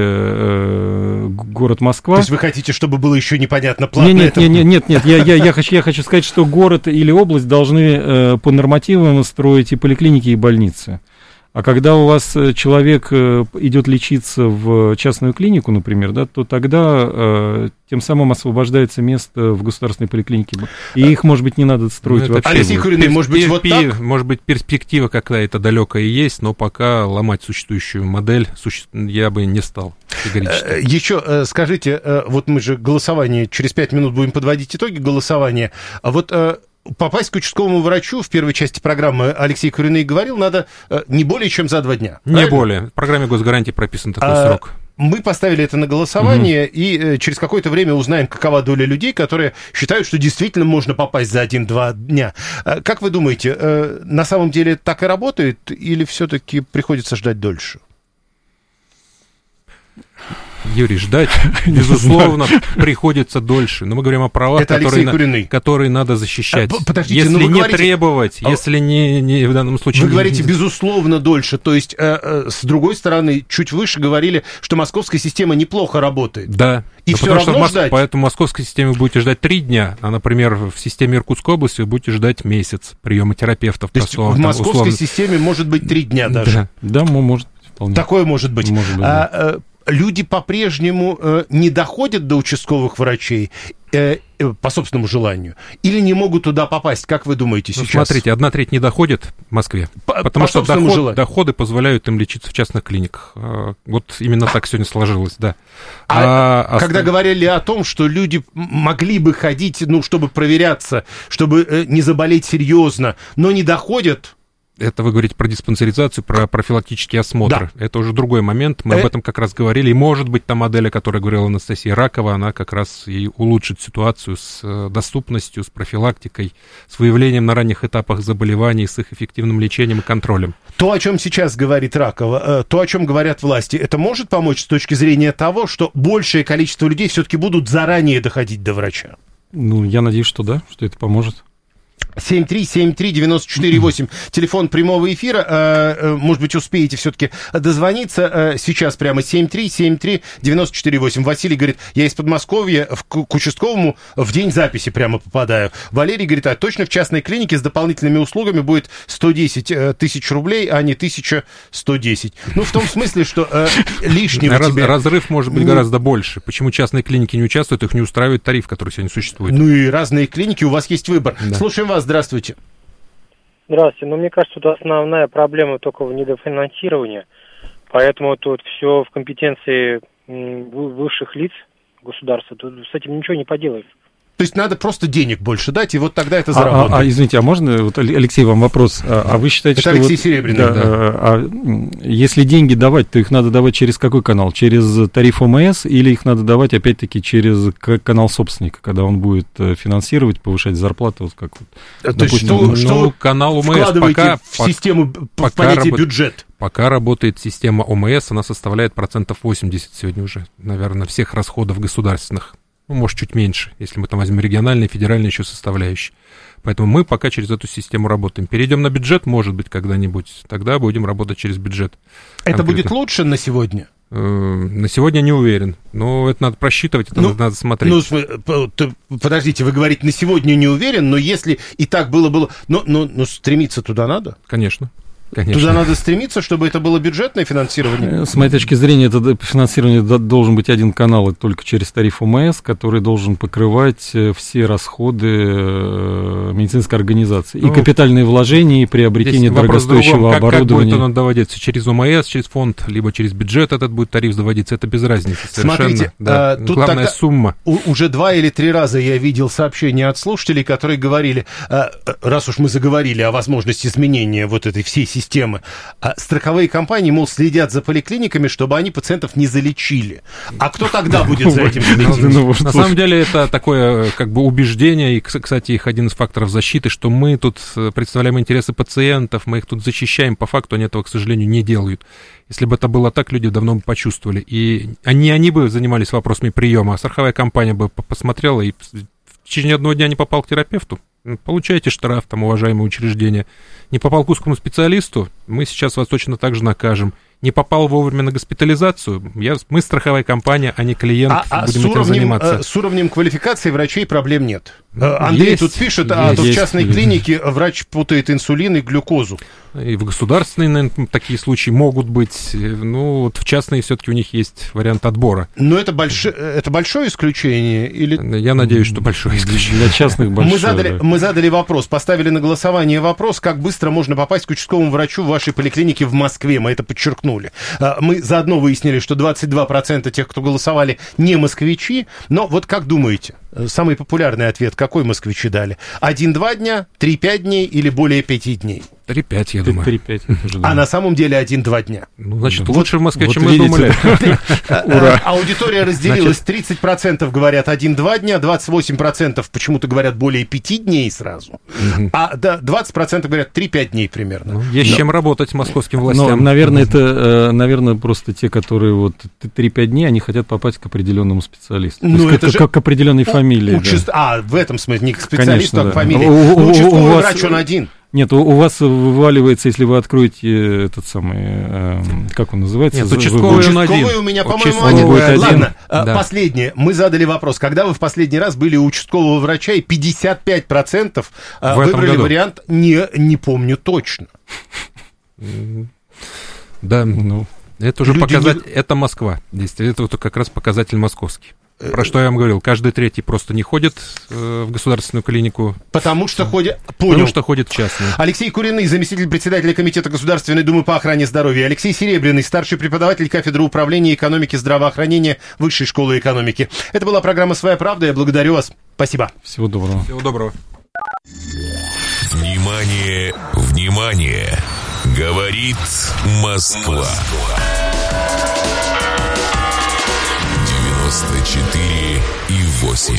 э, город Москва. То есть вы хотите, чтобы было еще непонятно, платно нет, это? Нет, нет, нет, нет, я, я, я, хочу, я хочу сказать, что город или область должны э, по нормативам строить и поликлиники, и больницы. А когда у вас человек идет лечиться в частную клинику, например, да, то тогда э, тем самым освобождается место в государственной поликлинике. И их, может быть, не надо строить ну, вообще. Алексей Куриный, может быть, вот так? Может быть, перспектива какая-то далекая есть, но пока ломать существующую модель суще... я бы не стал категорически. Еще скажите, вот мы же голосование, через пять минут будем подводить итоги голосования. А вот... Попасть к участковому врачу, в первой части программы Алексей Куриный говорил, надо не более чем за два дня. Не правильно? Более. В программе госгарантии прописан такой а, срок. Мы поставили это на голосование, угу. и э, через какое-то время узнаем, какова доля людей, которые считают, что действительно можно попасть за один-два дня. А, как вы думаете, э, на самом деле так и работает, или все-таки приходится ждать дольше? Юрий, ждать, безусловно, приходится дольше. Но мы говорим о правах, которые, на, которые надо защищать. Подождите, если ну вы не говорите... требовать, а... если не, не в данном случае... Вы не... говорите, безусловно, дольше. То есть, э, э, с другой стороны, чуть выше говорили, что московская система неплохо работает. Да. И все равно что ждать. Поэтому в московской системе вы будете ждать три дня, а, например, в системе Иркутской области вы будете ждать месяц приема терапевтов. То есть в московской условно... системе может быть три дня даже? Да, да, может вполне. Такое может быть. Может быть, а, да. Люди по-прежнему э, не доходят до участковых врачей, э, э, по собственному желанию, или не могут туда попасть, как вы думаете ну, сейчас? Смотрите, одна треть не доходит в Москве, по, потому по что доход, желанию. доходы позволяют им лечиться в частных клиниках. Вот именно так сегодня сложилось, да. А, а когда остав... говорили о том, что люди могли бы ходить, ну, чтобы проверяться, чтобы э, не заболеть серьезно, но не доходят... Это вы говорите про диспансеризацию, про профилактические осмотры. Да. Это уже другой момент. Мы э... об этом как раз говорили. И, может быть, та модель, о которой говорила Анастасия Ракова, она как раз и улучшит ситуацию с доступностью, с профилактикой, с выявлением на ранних этапах заболеваний, с их эффективным лечением и контролем. То, о чем сейчас говорит Ракова, то, о чем говорят власти, это может помочь с точки зрения того, что большее количество людей все-таки будут заранее доходить до врача? Ну, я надеюсь, что да, что это поможет. семь три семь три девяносто четыре восемь. Телефон прямого эфира. Может быть, успеете все-таки дозвониться. Сейчас прямо семь три семь три девяносто четыре восемь. Василий говорит, я из Подмосковья к участковому в день записи прямо попадаю. Валерий говорит, а точно в частной клинике с дополнительными услугами будет сто десять тысяч рублей, а не тысяча сто десять. Ну, в том смысле, что э, лишнего Раз, тебе... Разрыв может быть гораздо больше. Почему частные клиники не участвуют, их не устраивает тариф, который сегодня существует. Ну и разные клиники, у вас есть выбор. Да. Слушаем вас. Здравствуйте. Здравствуйте. Ну, мне кажется, тут основная проблема только в недофинансировании. Поэтому тут все в компетенции высших лиц государства. Тут с этим ничего не поделаешь. То есть надо просто денег больше дать, и вот тогда это а, заработает. А, а извините, а можно, вот, Алексей, вам вопрос. А, а вы считаете, это что... Алексей вот, Серебряный, да, да. А, а если деньги давать, то их надо давать через какой канал? Через тариф ОМС или их надо давать, опять-таки, через канал собственника, когда он будет финансировать, повышать зарплату? Вот как, вот, то допустим, есть что, ну, что канал ОМС вкладываете пока, в систему, пока в понятие работ... бюджет? Пока работает система ОМС, она составляет процентов восемьдесят сегодня уже, наверное, всех расходов государственных. Ну, может, чуть меньше, если мы там возьмем региональные, федеральные еще составляющие. Поэтому мы пока через эту систему работаем. Перейдем на бюджет, может быть, когда-нибудь. Тогда будем работать через бюджет. Это конкретно. будет лучше на сегодня? На сегодня не уверен. Но это надо просчитывать, это ну, надо смотреть. Ну, подождите, вы говорите, на сегодня не уверен, но если и так было, было... Но, но, но стремиться туда надо? Конечно. Конечно. Туда надо стремиться, чтобы это было бюджетное финансирование? С моей точки зрения, это финансирование должен быть один канал, это только через тариф ОМС, который должен покрывать все расходы медицинской организации. Ну, и капитальные вложения, и приобретение дорогостоящего другом, как, оборудования. Как будет он доводиться? Через ОМС, через фонд, либо через бюджет этот будет тариф доводиться? Это без разницы совершенно. Смотрите, да. а, тут главная тогда сумма. Уже два или три раза я видел сообщения от слушателей, которые говорили, а, раз уж мы заговорили о возможности изменения вот этой всей системы, системы. А страховые компании, мол, следят за поликлиниками, чтобы они пациентов не залечили. А кто тогда будет за этим следить? На самом деле это такое как бы убеждение, и, кстати, их один из факторов защиты, что мы тут представляем интересы пациентов, мы их тут защищаем. По факту они этого, к сожалению, не делают. Если бы это было так, люди давно бы почувствовали. И они, они бы занимались вопросами приема, а страховая компания бы посмотрела и в течение одного дня не попал к терапевту. Получаете штраф, там, уважаемые учреждения. Не попал к узкому специалисту, мы сейчас вас точно так же накажем. Не попал вовремя на госпитализацию, я, мы страховая компания, а не клиент, а, будем а этим уровнем, заниматься. С уровнем квалификации врачей проблем нет. Андрей есть, тут пишет, есть, а то в есть, частной есть. клинике врач путает инсулин и глюкозу. И в государственные, наверное, такие случаи могут быть. Ну, вот в частные все-таки у них есть вариант отбора. Но это, больш... это большое исключение? Или... Я надеюсь, что большое исключение. Для частных большое. Мы задали, да. мы задали вопрос, поставили на голосование вопрос, как быстро можно попасть к участковому врачу в вашей поликлинике в Москве. Мы это подчеркнули. Мы заодно выяснили, что двадцать два процента тех, кто голосовали, не москвичи. Но вот как думаете, самый популярный ответ, какой москвичи дали? один-два дня, три-пять дней или более пяти дней? три-пять, я думаю. три-пять. А на самом деле один-два дня. Ну, значит, вот, лучше в Москве, вот чем мы видите. думали. Ура. Аудитория разделилась. тридцать процентов говорят один-два дня, двадцать восемь процентов почему-то говорят более пяти дней сразу, а двадцать процентов говорят три-пять дней примерно. Ну, есть чем работать московским властям. Но, наверное, это, наверное, просто те, которые вот три-пять дней, они хотят попасть к определенному специалисту. Ну, это как, же... как к определенной фамилии. Участ... Да. А, в этом смысле, не к специалисту, Конечно, а к да. фамилии. У, ну, участковый у вас... врач, он один. Нет, у, у вас вываливается, если вы откроете этот самый, э, как он называется? Нет, участковый, участковый он один. у меня, по-моему, Участковый один. будет один. Ладно, да. Последнее. Мы задали вопрос. Когда вы в последний раз были у участкового врача, и пятьдесят пять процентов в выбрали году. вариант «не, не помню точно». Да, ну, это уже Люди показатель, не... это Москва. Действительно, это вот как раз показатель московский. Про что я вам говорил, каждый третий просто не ходит э, в государственную клинику. Потому что ходит... Понял. Потому что ходит в частную. Алексей Куриный, заместитель председателя Комитета Государственной Думы по охране здоровья. Алексей Серебряный, старший преподаватель кафедры управления экономики здравоохранения Высшей школы экономики. Это была программа «Своя правда». Я благодарю вас. Спасибо. Всего доброго. Всего доброго. Внимание, внимание! Говорит Москва. девяносто четыре и восемь.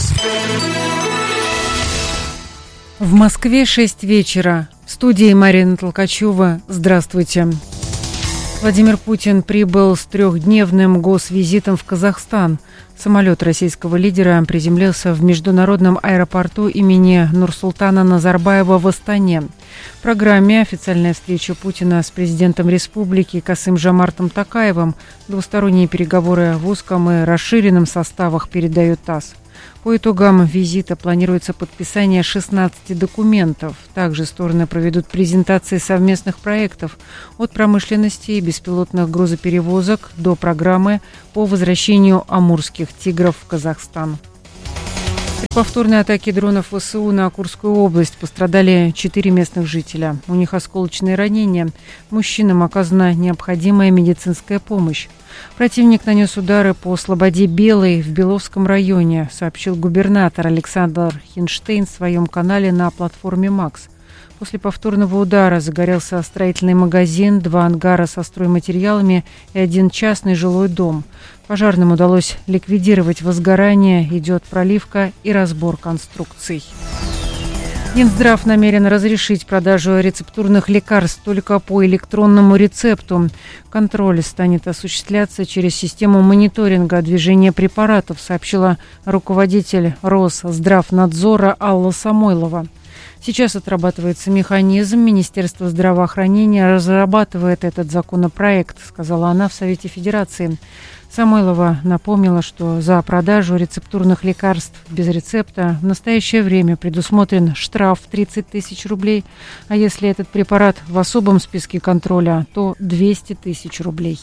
В Москве шесть вечера. В студии Марина Толкачева. Здравствуйте. Владимир Путин прибыл с трехдневным госвизитом в Казахстан. Самолет российского лидера приземлился в международном аэропорту имени Нурсултана Назарбаева в Астане. В программе официальная встреча Путина с президентом республики Касым-Жомартом Токаевым, двусторонние переговоры в узком и расширенном составах, передает ТАСС. По итогам визита планируется подписание шестнадцати документов. Также стороны проведут презентации совместных проектов от промышленности и беспилотных грузоперевозок до программы по возвращению амурских тигров в Казахстан. При повторной атаке дронов ВСУ на Курскую область пострадали четыре местных жителя. У них осколочные ранения. Мужчинам оказана необходимая медицинская помощь. Противник нанес удары по Слободе Белой в Беловском районе, сообщил губернатор Александр Хинштейн в своем канале на платформе «Макс». После повторного удара загорелся строительный магазин, два ангара со стройматериалами и один частный жилой дом. Пожарным удалось ликвидировать возгорание, идет проливка и разбор конструкций. Минздрав намерен разрешить продажу рецептурных лекарств только по электронному рецепту. Контроль станет осуществляться через систему мониторинга движения препаратов, сообщила руководитель Росздравнадзора Алла Самойлова. Сейчас отрабатывается механизм. Министерство здравоохранения разрабатывает этот законопроект, сказала она в Совете Федерации. Самойлова напомнила, что за продажу рецептурных лекарств без рецепта в настоящее время предусмотрен штраф в тридцать тысяч рублей, а если этот препарат в особом списке контроля, то двести тысяч рублей.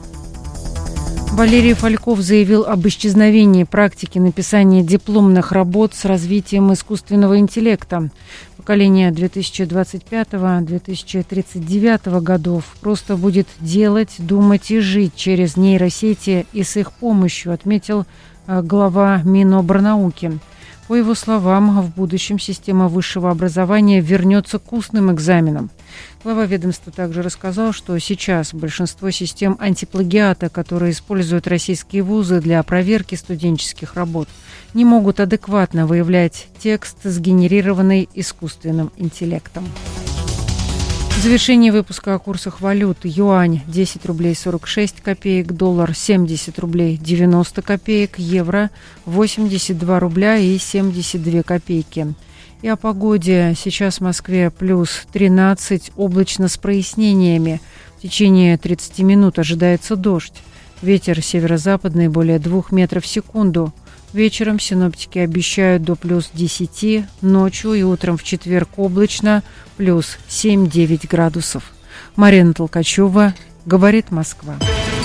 Валерий Фальков заявил об исчезновении практики написания дипломных работ с развитием искусственного интеллекта. Поколение две тысячи двадцать пятого — две тысячи тридцать девятого годов просто будет делать, думать и жить через нейросети и с их помощью, отметил глава Минобрнауки. По его словам, в будущем система высшего образования вернется к устным экзаменам. Глава ведомства также рассказал, что сейчас большинство систем антиплагиата, которые используют российские вузы для проверки студенческих работ, не могут адекватно выявлять текст, сгенерированный искусственным интеллектом. В завершении выпуска о курсах валют: юань десять рублей сорок шесть копеек, доллар семьдесят рублей девяносто копеек, евро восемьдесят два рубля и семьдесят две копейки. И о погоде. Сейчас в Москве плюс тринадцать, облачно с прояснениями. В течение тридцати минут ожидается дождь. Ветер северо-западный более двух метров в секунду. Вечером синоптики обещают до плюс десяти, ночью и утром в четверг облачно, плюс семь-девять градусов. Марина Толкачева, говорит Москва.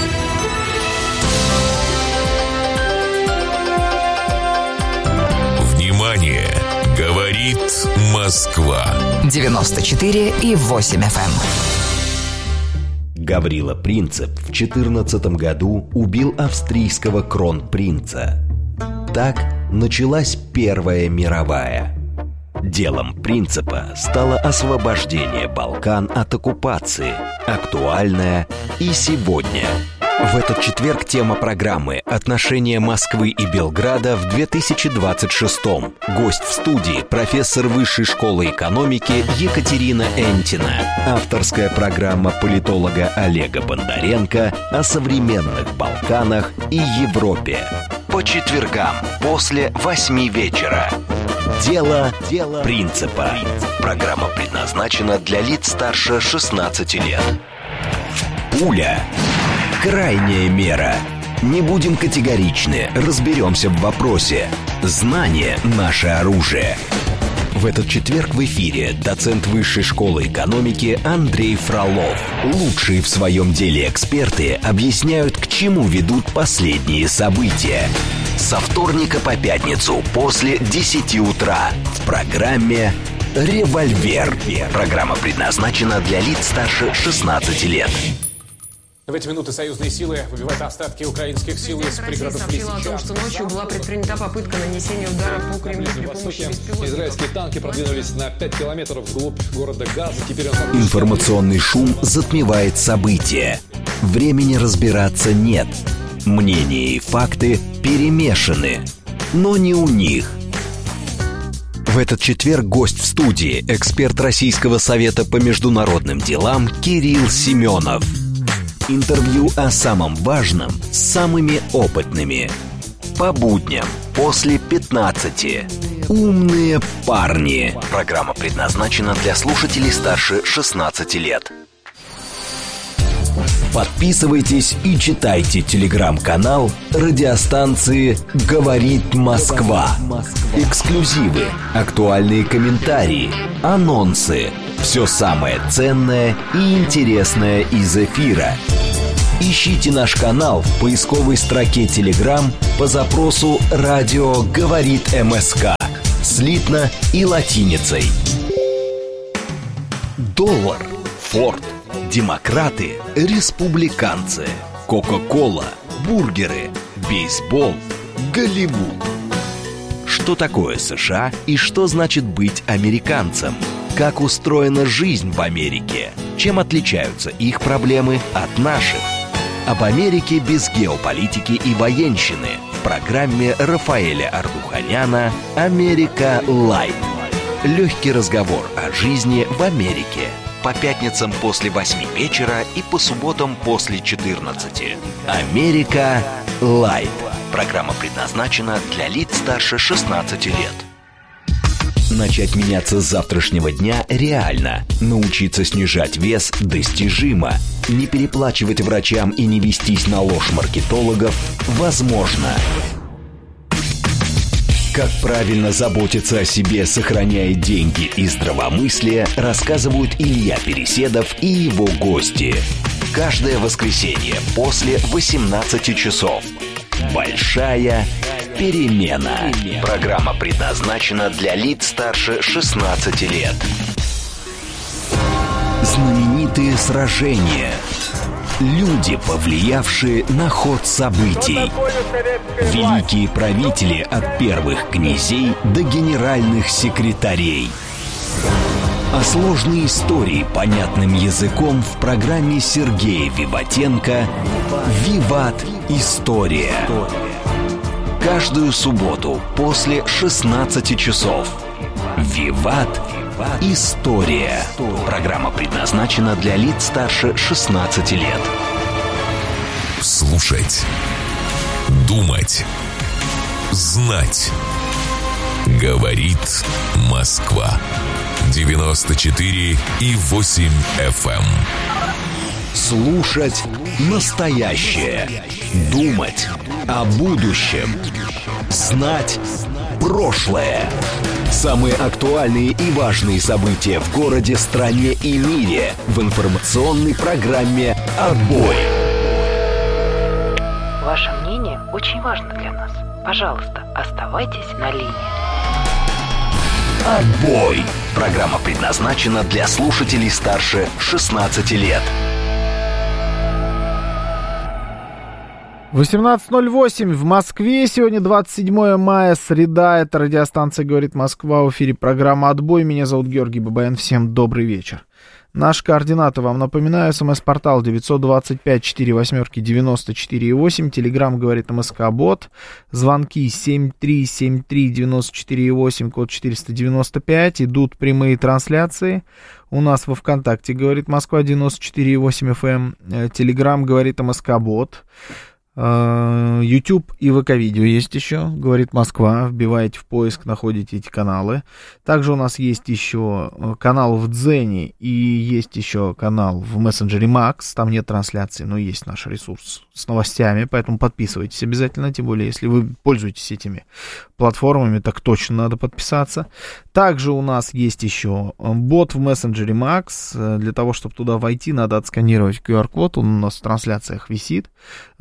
Внимание! Говорит Москва. девяносто четыре и восемь эф эм. Гаврила Принцип в четырнадцатом году убил австрийского кронпринца. Так началась Первая мировая. Делом Принципа стало освобождение Балкан от оккупации, актуальное и сегодня. В этот четверг тема программы «Отношения Москвы и Белграда в две тысячи двадцать шестом». Гость в студии – профессор Высшей школы экономики Екатерина Энтина. Авторская программа политолога Олега Бондаренко о современных Балканах и Европе. По четвергам после восьми вечера. Дело, Дело Принципа. Программа предназначена для лиц старше шестнадцати лет. Пуля. Крайняя мера. Не будем категоричны, разберемся в вопросе. Знание – наше оружие. В этот четверг в эфире доцент Высшей школы экономики Андрей Фролов. Лучшие в своем деле эксперты объясняют, к чему ведут последние события. Со вторника по пятницу после десяти утра в программе «Револьвер». Программа предназначена для лиц старше шестнадцати лет. В эти минуты союзные силы выбивают остатки украинских сил из пригородов сообщила о том, что ночью была предпринята попытка нанесения удара по Кремлю при помощи беспилотников. Израильские танки продвинулись на пять километров вглубь города Газа. Теперь он... Информационный шум затмевает события. Времени разбираться нет. Мнения и факты перемешаны. Но не у них. В этот четверг гость в студии, эксперт Российского совета по международным делам Кирилл Семенов. Интервью о самом важном с самыми опытными. По будням после пятнадцати. Умные парни. Программа предназначена для слушателей старше шестнадцати лет. Подписывайтесь и читайте телеграм-канал радиостанции «Говорит Москва». Эксклюзивы, актуальные комментарии, анонсы. Все самое ценное и интересное из эфира. Ищите наш канал в поисковой строке Telegram по запросу «Радио говорит МСК». Слитно и латиницей. Доллар, Форд, демократы, республиканцы, Кока-кола, бургеры, бейсбол, Голливуд. Что такое США и что значит быть американцем? Как устроена жизнь в Америке? Чем отличаются их проблемы от наших? Об Америке без геополитики и военщины в программе Рафаэля Ардуханяна «Америка Лайт». Легкий разговор о жизни в Америке. По пятницам после восьми вечера и по субботам после четырнадцати. «Америка Лайт». Программа предназначена для лиц старше шестнадцати лет. Начать меняться с завтрашнего дня реально. Научиться снижать вес достижимо. Не переплачивать врачам и не вестись на ложь маркетологов возможно. Как правильно заботиться о себе, сохраняя деньги и здравомыслие, рассказывают Илья Переседов и его гости. Каждое воскресенье после восемнадцати часов. Большая перемена. Программа предназначена для лиц старше шестнадцати лет. Знаменитые сражения. Люди, повлиявшие на ход событий. Великие правители от первых князей до генеральных секретарей. О сложной истории понятным языком в программе Сергея Виватенко «Виват. История». Каждую субботу после шестнадцати часов. «Виват. История». Программа предназначена для лиц старше шестнадцати лет. Слушать. Думать. Знать. Говорит Москва. девяносто четыре и восемь эф эм. Слушать настоящее. Думать о будущем. Знать прошлое. Самые актуальные и важные события в городе, стране и мире в информационной программе «Отбой». Ваше мнение очень важно для нас. Пожалуйста, оставайтесь на линии. «Отбой». Программа предназначена для слушателей старше шестнадцати лет. восемнадцать ноль восемь в Москве. Сегодня двадцать седьмое мая, среда. Это радиостанция «Говорит Москва». В эфире программа «Отбой». Меня зовут Георгий Бабаян. Всем добрый вечер. Наши координаты вам напоминаю. СМС-портал девятьсот двадцать пять сорок восемь девяносто четыре восемь. Телеграм «Говорит МСК-бот». Звонки семь три семь три девяносто четыре восемь, код четыреста девяносто пять. Идут прямые трансляции. У нас во ВКонтакте «Говорит Москва» девяносто четыре восемь эф эм. Телеграм «Говорит МСК-бот». YouTube и ВК-видео есть еще, говорит Москва, вбиваете в поиск, находите эти каналы. Также у нас есть еще канал в Дзене и есть еще канал в мессенджере Макс, там нет трансляции, но есть наш ресурс с новостями, поэтому подписывайтесь обязательно, тем более, если вы пользуетесь этими платформами, так точно надо подписаться. Также у нас есть еще бот в мессенджере Макс, для того, чтобы туда войти, надо отсканировать ку ар код, он у нас в трансляциях висит, сканируйте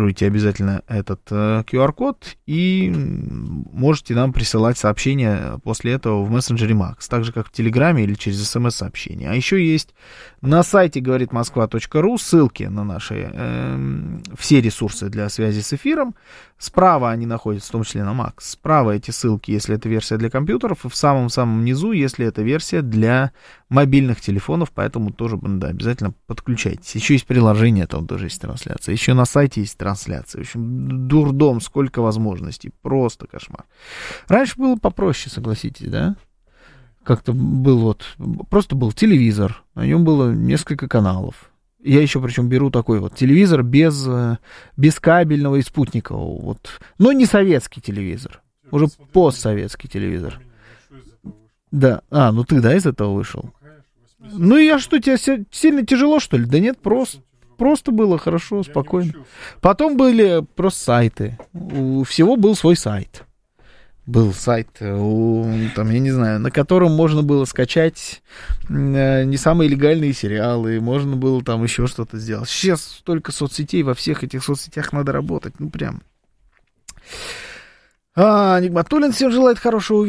сканируйте обязательно этот э, ку ар-код и можете нам присылать сообщения после этого в мессенджере Макс, так же, как в Телеграме или через смс-сообщение. А еще есть на сайте говорит москва точка ру ссылки на наши э, все ресурсы для связи с эфиром. Справа они находятся, в том числе на Макс. Справа эти ссылки, если это версия для компьютеров, и в самом-самом низу, если это версия для мобильных телефонов, поэтому тоже, да, обязательно подключайтесь. Еще есть приложение, там тоже есть трансляция. Еще на сайте есть трансляция. В общем, дурдом, сколько возможностей. Просто кошмар. Раньше было попроще, согласитесь, да? Как-то был вот, просто был телевизор, на нем было несколько каналов. Я еще причем беру такой вот телевизор без, без кабельного и спутникового. Вот. Но не советский телевизор. Уже постсоветский телевизор. Да. А, ну ты, да, из этого вышел? Ну и я что, тебе сильно тяжело, что ли? Да нет, просто. Просто было хорошо, спокойно. Потом были просто сайты. У всего был свой сайт. Был сайт, там, я не знаю, на котором можно было скачать не самые легальные сериалы, можно было там еще что-то сделать. Сейчас столько соцсетей, во всех этих соцсетях надо работать, ну прям. А, Нигматуллин всем желает хорошего